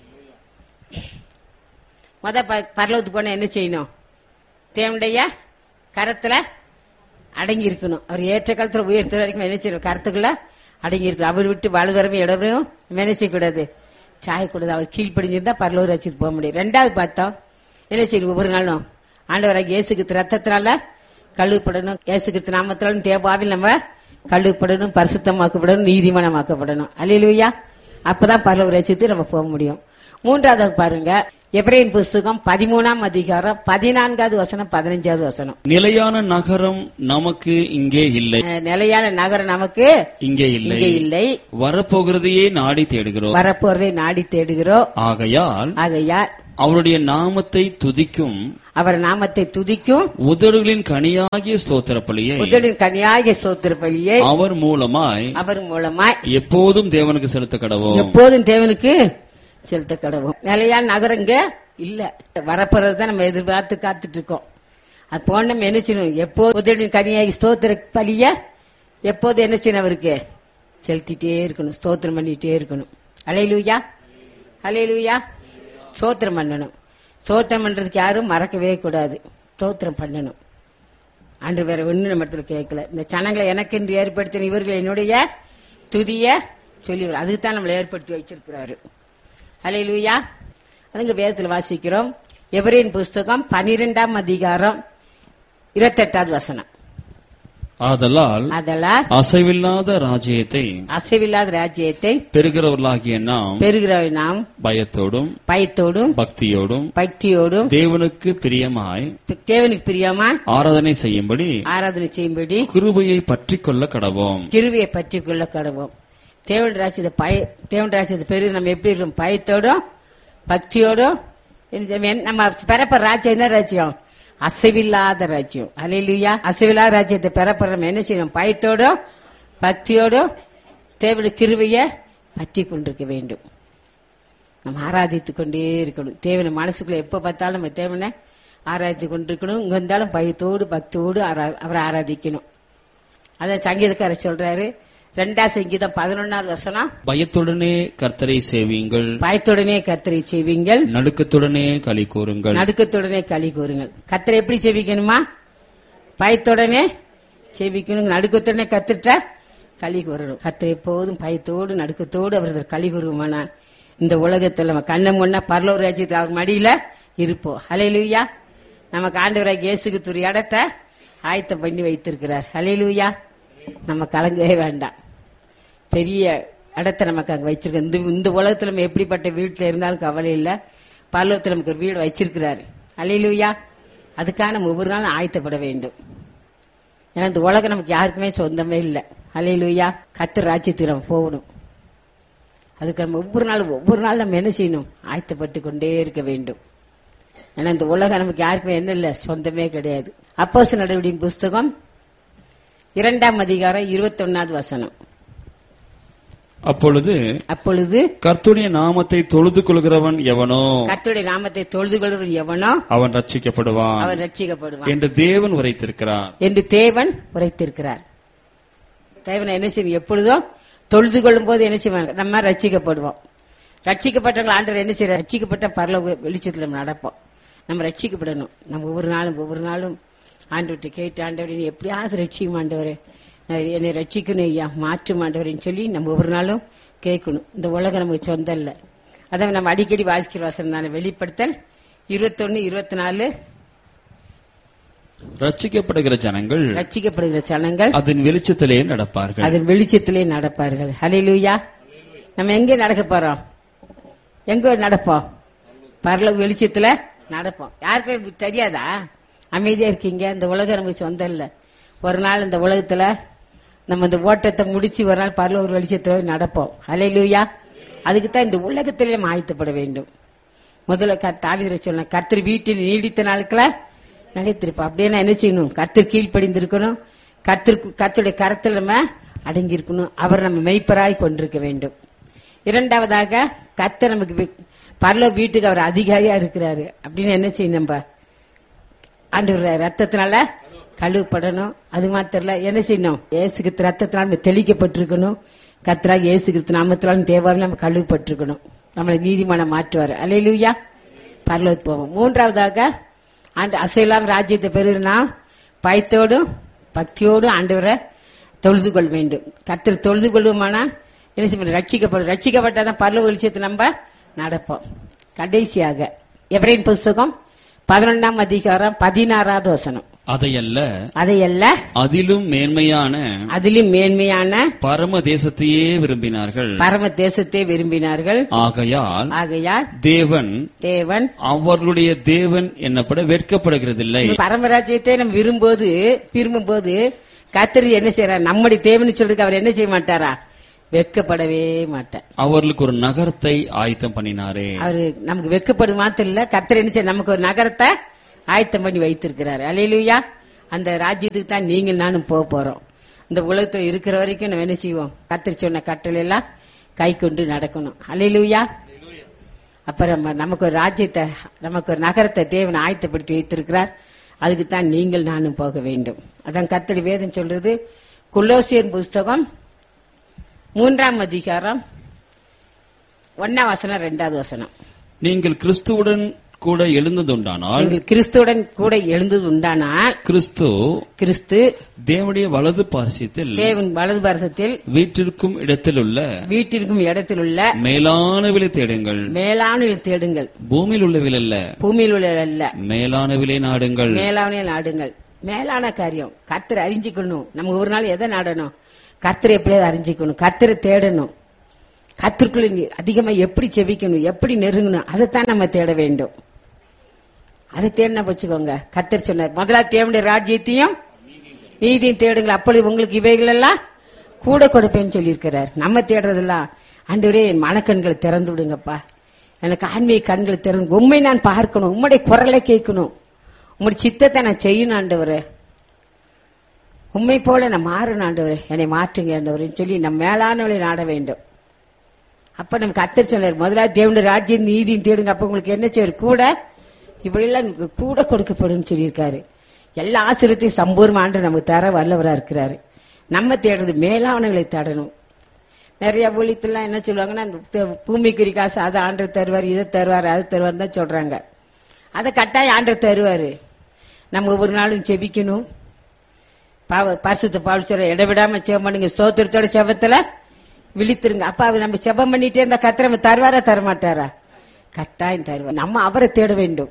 பரலோகத்துக்கு போனா என்ன செய்யணும்? தேவனுடைய கரத்துல அடங்கி இருக்கணும். அவர் ஏற்ற காலத்துல உயர்த்த வரைக்கும் என்ன செய்யணும்? கருத்துக்குள்ள அடங்கி இருக்கணும். அவர் விட்டு வலுவரமே இடவரையும் என்ன செய்யக்கூடாது, சாயக்கூடாது. அவர் கீழ்ப்படிஞ்சிருந்தா பரலோக ரசித்து போக முடியும். 2வது பார்த்தோம், என்ன செய்யணும்? ஒவ்வொரு நாளும் ஆண்டவராக இயேசு கிறிஸ்து ரத்தத்தினால கழுவப்படணும். இயேசு கிறிஸ்து நாமத்தினாலும் தேவாவில் நம்ம கழுவப்படணும், பரிசுத்தமாக்கப்படணும், நீதிமானமாக்கப்படணும். அல்லேலூயா. அப்பதான் பரலோக ரசித்து நம்ம போக முடியும். 3வது பாருங்க, எபிரேயர் புஸ்தகம் 13ஆம் அதிகாரம் 14வது வசனம் 15வது வசனம். நிலையான நகரம் நமக்கு இங்கே இல்லை. நிலையான நகரம் நமக்கு இங்கே இல்லை. வரப்போகிறதையே நாடி தேடுகிறோம். ஆகையால் அவருடைய நாமத்தை துதிக்கும், அவர் நாமத்தை துதிக்கும் உதடுகளின் கனியாகிய ஸ்தோத்திர பலியை அவர் மூலமாய் எப்போதும் தேவனுக்கு செலுத்த கடவோம். நிலையான நகரம் இங்க இல்ல, வரப்போறதுதான் நம்ம எதிர்பார்த்து காத்துட்டு இருக்கோம். அது போன நம்ம என்ன செய்யணும்? எப்போது உதடுகளின் கனியாகி ஸ்தோத்திர பலிய எப்போது என்ன செய்யணும்? அவருக்கு செலுத்திட்டே இருக்கணும், ஸ்தோத்திரம் பண்ணிட்டே இருக்கணும். அல்லேலூயா. அல்லேலூயா. ஸ்தோத்திரம் பண்ணணும். ஸ்தோத்திரம் பண்றதுக்கு யாரும் மறக்கவே கூடாது. ஸ்தோத்திரம் பண்ணணும். அன்று வேற ஒண்ணு நம்ம இடத்துல கேட்கல. இந்த சனங்களை எனக்கு என்று ஏற்படுத்தின இவர்கள் என்னுடைய துதிய சொல்லி, அதுக்குத்தான் நம்மளை ஏற்படுத்தி வச்சிருக்கிறாரு. அல்லேலூயா. அதுங்க வேதத்தில் வாசிக்கிறோம். எபிரேயர் புஸ்தகம் 12ஆம் அதிகாரம் 28வது வசனம். ஆதலால் அசைவில்லாத ராஜ்யத்தை பெறுகிறவர்களாகிய நாம் பயத்தோடும் பக்தியோடும் தேவனுக்கு பிரியமாய் ஆராதனை செய்யும்படி கிருபையை பற்றிக் கொள்ள கடவோம். தேவன் ராஜ்யத்தை பெரு நம்ம எப்படி இருக்கோம்? பயத்தோடும் பக்தியோடும். நம்ம பெறப்படுற ராஜ்யம் என்ன ராஜ்யம்? அசைவில்லாத ராஜ்யம். அல்லேலூயா. அசைவில்லாத ராஜ்யத்தை பெறப்படுற என்ன செய்யணும்? பயத்தோடும் பக்தியோடும் தேவனுடைய கிருபையை பற்றி கொண்டிருக்க வேண்டும். நம்ம ஆராதித்துக் கொண்டே இருக்கணும். தேவனை மனசுக்குள்ள எப்ப பார்த்தாலும் நம்ம தேவனை ஆராதித்துக் கொண்டிருக்கணும். இங்க இருந்தாலும் பயத்தோடு பக்தியோடு அவரை ஆராதிக்கணும். அதான் சங்கீதக்காரர் சொல்றாரு, 2 சங்கீதம் 11வது வசனம். பயத்துடனே கர்த்தரை சேவியுங்கள், பயத்துடனே கர்த்தரை செய்வீங்கள், நடுக்கத்துடனே களி கூறுங்கள். நடுக்கத்துடனே களி கூறுங்கள். கர்த்தரை எப்படி செவிக்கணுமா? பயத்துடனே செவிக்கணும், நடுக்கத்துடனே கத்துட்ட களி கூறணும். கர்த்தரை எப்போதும் பயத்தோடு நடுக்கத்தோடு அவர்கள் களி கூறுவானால் இந்த உலகத்தில் நம்ம கண்ண முன்னா பரலோக ராஜ்யத்தில் அவர் மடியில இருப்போம். ஹல்லேலூயா. நமக்கு ஆண்டவராகிய இயேசு கிறிஸ்து இடத்தை ஆயத்தம் பண்ணி வைத்திருக்கிறார். ஹல்லேலூயா. நம்ம கலங்கவே வேண்டாம். பெரிய இடத்தை நமக்கு அங்க வச்சிருக்க. இந்த உலகத்துல நம்ம எப்படிப்பட்ட வீட்டுல இருந்தாலும் கவலை இல்ல, பரலோகத்துல நமக்கு ஒரு வீடு வச்சிருக்கிறாரு. ஹல்லேலூயா. அதுக்காக நம்ம ஒவ்வொரு நாளும் ஆயத்தப்பட வேண்டும். ஏன்னா இந்த உலகம் நமக்கு யாருக்குமே சொந்தமே இல்லை. ஹல்லேலூயா. கர்த்தர் ராஜ்யத்துக்கு நம்ம போகணும். அதுக்கு நம்ம ஒவ்வொரு நாள் நம்ம என்ன செய்யணும்? ஆயத்தப்பட்டு கொண்டே இருக்க வேண்டும். ஏன்னா இந்த உலகம் நமக்கு யாருக்குமே என்ன இல்லை, சொந்தமே கிடையாது. அப்போஸ்தலர் நடவடிக்கையின் புஸ்தகம் 2ஆம் அதிகாரம் 21வது வசனம். அப்பொழுது கர்த்தருடைய நாமத்தை தொழுது கொள்கிறவன் எவனோ, கர்த்தருடைய நாமத்தை தொழுது கொள்கிறவன் எவனோ அவன் ரட்சிக்கப்படுவான் என்று தேவன் உரைத்திருக்கிறார். தேவன் என்ன செய்யும்? எப்பொழுதும் தொழுது கொள்ளும் போது என்ன செய்வாங்க? நம்ம ரட்சிக்கப்படுவோம். ரட்சிக்கப்பட்டவங்க ஆண்டவர் என்ன செய்யற? ரட்சிக்கப்பட்ட பரலோக வெளிச்சத்தில் நம்ம நடப்போம். நம்ம ரட்சிக்கப்படணும். நம்ம ஒவ்வொரு நாளும் ஆண்டவர்கிட்ட கேட்டு, ஆண்டவரே எப்படியாவது ரட்சிக்கும் ஆண்டவரே, என்னை ரட்சிக்கணும் ஐயா, மாற்றும் ஆண்டவரேன்னு சொல்லி நம்ம ஒவ்வொரு நாளும் கேட்கணும். இந்த உலகம் நமக்கு சொந்தம் இல்லை. அதை நம்ம அடிக்கடி வாசிக்கிற வசனம் தானே வெளிப்படுத்தல் 21:24. ரட்சிக்கப்படுகிற ஜனங்கள் அதன் வெளிச்சத்திலே நடப்பார்கள். ஹல்லேலூயா. நம்ம எங்க நடக்க போறோம்? எங்க நடப்போம்? பரலோக வெளிச்சத்துல நடப்போம். யாருக்கும் தெரியாதா? அமைதியா இருக்கீங்க. இந்த உலகம் நமக்கு சொந்தம் இல்ல. ஒரு நாள் இந்த உலகத்துல நம்ம இந்த ஓட்டத்தை முடிச்சு ஒரு நாள் பரலோக வெளிச்சத்துல நடப்போம். ஹல்லேலூயா. அதுக்குத்தான் இந்த உலகத்திலே நம்ம ஆயத்தப்பட வேண்டும். முதல்ல தாவீது சொன்ன, கர்த்தர் வீட்டில் நீடித்த நாட்கள நிலைத்திருப்போம். அப்படியே என்ன செய்யணும்? கர்த்தர் கீழ்ப்படிந்திருக்கணும். கர்த்தருடைய கரத்தில் நம்ம அடங்கி இருக்கணும். அவர் நம்ம மெய்ப்பராய் கொண்டிருக்க வேண்டும். இரண்டாவதாக, கர்த்தர் நமக்கு பரலோக வீட்டுக்கு அவர் அதிகாரியா இருக்கிறாரு. அப்படின்னு என்ன செய்யணும்? நம்ம ஆண்டவர் ரத்தத்தினால கழுவப்படணும். அது மாத்திரல, என்ன செய்யணும்? இயேசு கிறிஸ்து ரத்தத்தினால நம்ம தெளிக்கப்பட்டிருக்கணும். கர்த்தராகிய இயேசு கிறிஸ்து நாமத்தினாலும் தேவாவில் நம்ம கழுவப்பட்டிருக்கணும். நம்மளை நீதிமானம் மாற்றுவார். அல்லேலூயா. பரலோகத்துக்கு போவோம். மூன்றாவதாக, அசையெல்லாம் ராஜ்யத்தை பெறுனா பயத்தோடும் பக்தியோடும் ஆண்டவரை தொழுது கொள்ள வேண்டும். கர்த்தர் தொழுது கொள்வோமானா என்ன செய்ய? ரட்சிக்கப்பட்டாதான் பரலோக வெளிச்சத்தை நம்ம நடப்போம். கடைசியாக எபிரேயர் புஸ்தகம் 11ஆம் அதிகாரம் 16வது வசனம். அதையல்ல அதிலும் மேன்மையான பரம தேசத்தையே விரும்பினார்கள். ஆகையால் தேவன் அவர்களுடைய தேவன் என்னப்பட வெட்கப்படுகிறதில்லை. பரமராஜ்யத்தை நம்ம விரும்பும்போது கர்த்தர் என்ன செய்யறார்? நம்முடைய தேவன் சொல்றதுக்கு அவர் என்ன செய்ய மாட்டாரா? வெட்கப்படவே மாட்டார். அவர்களுக்கு ஒரு நகரத்தை ஆயத்தம் பண்ணினாரே. அவரு நமக்கு வெட்கப்படும் மாத்திரம் இல்ல, கர்த்தர் என்ன செய்ய? நமக்கு ஒரு நகரத்தை ஆயத்தம் பண்ணி வைத்திருக்கிறார். அல்லேலூயா. அந்த ராஜ்யத்துக்கு தான் நீங்கள் நானும் போக போறோம். இந்த உலகத்தில் இருக்கிற வரைக்கும் நம்ம என்ன செய்வோம்? கர்த்தர் சொன்ன கட்டளை எல்லாம் கை கொண்டு நடக்கணும். அல்லேலூயா. அப்புறம் நமக்கு ஒரு ராஜ்யத்தை, நமக்கு ஒரு நகரத்தை தேவன் ஆயத்தப்படுத்தி வைத்திருக்கிறார். அதுக்கு தான் நீங்கள் நானும் போக வேண்டும். அதான் கர்த்தர் வேதம் சொல்றது. கொலோசியர் புஸ்தகம் 3ஆம் அதிகாரம் 1ஆம் வசனம் 2வது வசனம். நீங்கள் கிறிஸ்துவுடன் கூட எழுந்ததுண்டானால் கிறிஸ்து தேவனுடைய வலது பாரசத்தில் வீட்டிற்கும் இடத்திலுள்ள மேலானவிலை தேடுங்கள். பூமியில் உள்ளவில் அல்ல, மேலானவிலை நாடுங்கள். மேலான காரியம் கர்த்தரை அறிஞ்சிக்கணும். நம்ம ஒரு நாள் எதை நாடணும்? கர்த்தரை எப்படியாவது அறிஞ்சிக்கணும். கர்த்தரை தேடணும். கர்த்தருக்குள்ள அதிகமா எப்படி செபிக்கணும், எப்படி நெருங்கணும், அதைத்தான் நம்ம தேட வேண்டும். அதை தேடினா வச்சுக்கோங்க. கர்த்தர் சொன்னார், முதலாவது தேவனுடைய ராஜ்யத்தையும் நீதியும் தேடுங்கள், அப்பொழுது உங்களுக்கு இவைகள் எல்லாம் கூட கொடுப்பேன்னு சொல்லியிருக்கிறார். நம்ம தேடுறதெல்லாம், ஆண்டவரே என் மனக்கண்களை திறந்து விடுங்கப்பா, எனக்கு ஆன்மீக கண்களை திறந்து, உண்மை நான் பார்க்கணும், உம்முடைய குரலை கேட்கணும், உங்களுடைய சித்தத்தை நான் செய்யணும் ஆண்டவரே, உண்மை போல நான் மாறணும் ஆண்டவரே, என்னை மாற்றுங்க ஆண்டவரேன்னு சொல்லி நம்ம மேலானவளை நாட வேண்டும். அப்ப நம்ம கர்த்தர் சொன்னார், முதலாவது தேவனுடைய ராஜ்யம் நீதியும் தேடுங்க, அப்ப உங்களுக்கு என்ன செய்வார்? கூட இவையெல்லாம் கூட கொடுக்கப்படும் சொல்லியிருக்காரு. எல்லா ஆசீர்வாதத்தையும் சம்பூர்ண ஆண்டு நமக்கு தர வல்லவரா இருக்கிறாரு. நம்ம தேடுறது மேலானவர்களை தேடணும். நிறைய ஊழியத்துலாம் என்ன சொல்லுவாங்கன்னா, பூமிக்குரிய காசு அதை ஆண்டவர் தருவார், இதை தருவார், அது தருவார் தான் சொல்றாங்க. அதை கட்டாயம் ஆண்டவர் தருவாரு. நம்ம ஒவ்வொரு நாளும் செபிக்கணும். பரிசுத்த பவுல் சொல்ற, இடைவிடாம செபம் பண்ணுங்க, ஸ்தோத்திரத்தோட செபத்துல விழித்திருங்க. அப்ப அவர் நம்ம செபம் பண்ணிட்டே இருந்த கர்த்தர் தருவாரா தரமாட்டாரா? கட்டாயம் தருவார். நம்ம அவரை தேட வேண்டும்,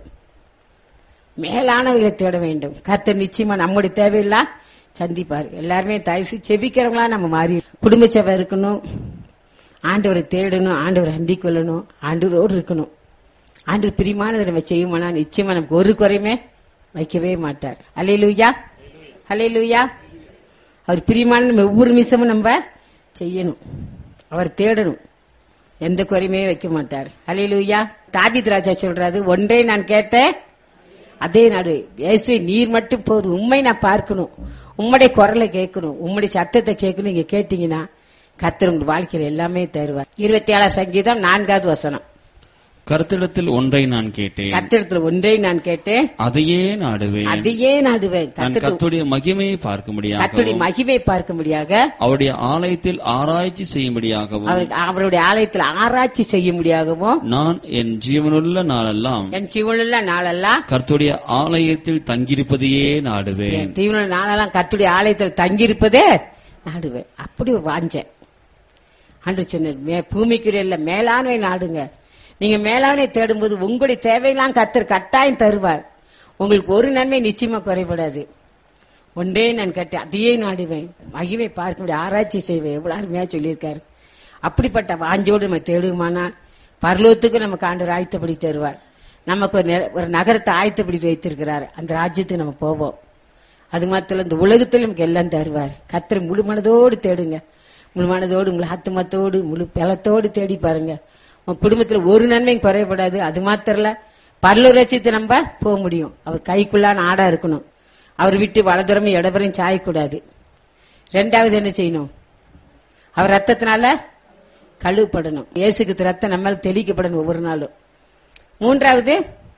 மேலானவர்களை தேட வேண்டும். கர்த்தர் நிச்சயமா நம்முடைய தேவையெல்லாம் சந்திப்பார். எல்லாருமே தயவு செபிக்கிறவங்களா நம்ம மாறி குடும்ப செபம் இருக்கணும், ஆண்டவரை தேடணும், ஆண்டவரை அண்டிக் கொள்ளணும், ஆண்டவரோடு இருக்கணும். ஆண்டவர் பிரியமானதை நம்ம செய்யுமானா நிச்சயமா நமக்கு ஒரு குறையுமே வைக்கவே மாட்டார். அல்லேலூயா, அல்லேலூயா. அவர் பிரியமான நம்ம ஒவ்வொரு நிமிஷமும் நம்ம செய்யணும், அவர் தேடணும், எந்த குறையுமே வைக்க மாட்டார். அல்லேலூயா. தாவீது ராஜா சொல்றாரு, ஒன்றே நான் கேட்டேன் அதே நாடு, இயேசுவே நீர் மட்டும் போதும், உண்மை நான் பார்க்கணும், உம்முடைய குரலை கேட்கணும், உம்முடைய சத்தத்தை கேட்கணும். நீங்க கேட்டீங்கன்னா கர்த்தர் உங்க வாழ்க்கையில எல்லாமே தருவார். 27 சங்கீதம் 4வது வசனம். கர்த்தரிடத்தில் ஒன்றை நான் கேட்டேன், கர்த்தரிடத்தில் ஒன்றை நான் கேட்டேன், அதையே நாடுவேன், அதையே நாடுவேன். கர்த்தருடைய மகிமையை பார்க்க முடியாது, கர்த்தருடைய மகிமையை பார்க்க முடியாக, அவருடைய ஆலயத்தில் ஆராய்ச்சி செய்யும்படியாகவும், அவருடைய ஆலயத்தில் ஆராய்ச்சி செய்ய முடியாகவும், நான் என் ஜீவனுள்ள நாளெல்லாம் கர்த்தருடைய ஆலயத்தில் தங்கியிருப்பதையே நாடுவேன். ஜீவனுள்ள நாளெல்லாம் கர்த்தருடைய ஆலயத்தில் தங்கியிருப்பதே நாடுவேன். அப்படி ஒரு வாஞ்சேன். அன்று சொன்ன பூமிக்குரிய மேலானவை நாடுங்க. நீங்க மேலானவை தேடும்போது உங்களுடைய தேவையெல்லாம் கர்த்தர் கட்டாயம் தருவார். உங்களுக்கு ஒரு நன்மை நிச்சயமா குறைபடாது. ஒன்றே நான் கேட்டேன் அதையே நாடுவேன், மகிமை பார்க்க முடியும், ஆராய்ச்சி செய்வேன். எவ்வளவு அருமையா சொல்லியிருக்காரு. அப்படிப்பட்ட வாஞ்சோடு நம்ம தேடுமானால் பரலோகத்துக்கு நமக்கு ஆண்டவர் ஆயத்தப்படி தருவார். நமக்கு ஒரு நகரத்தை ஆயத்தப்படி வைத்திருக்கிறார். அந்த ராஜ்யத்துக்கு நம்ம போவோம். அது மாத்திரம் இந்த உலகத்தில் நமக்கு எல்லாம் தருவார். கர்த்தர் முழு மனதோடு தேடுங்க, முழு மனதோடு, முழு ஆத்துமத்தோடு, முழு பலத்தோடு தேடி பாருங்க. உங்க குடும்பத்துல ஒரு நன்மையும் குறையப்படாது. அது மாத்திரல பரலோக ராஜ்யத்தை நம்ம போக முடியும். அவர் கைக்குள்ளான ஆடா இருக்கணும். அவர் விட்டு வலதுரமும் இடவரையும் சாயக்கூடாது. 2வது என்ன செய்யணும்? அவர் ரத்தத்தினால கழுவப்படணும். இயேசுக்கு ரத்தம் நம்ம தெளிக்கப்படணும் ஒவ்வொரு நாளும். 3வது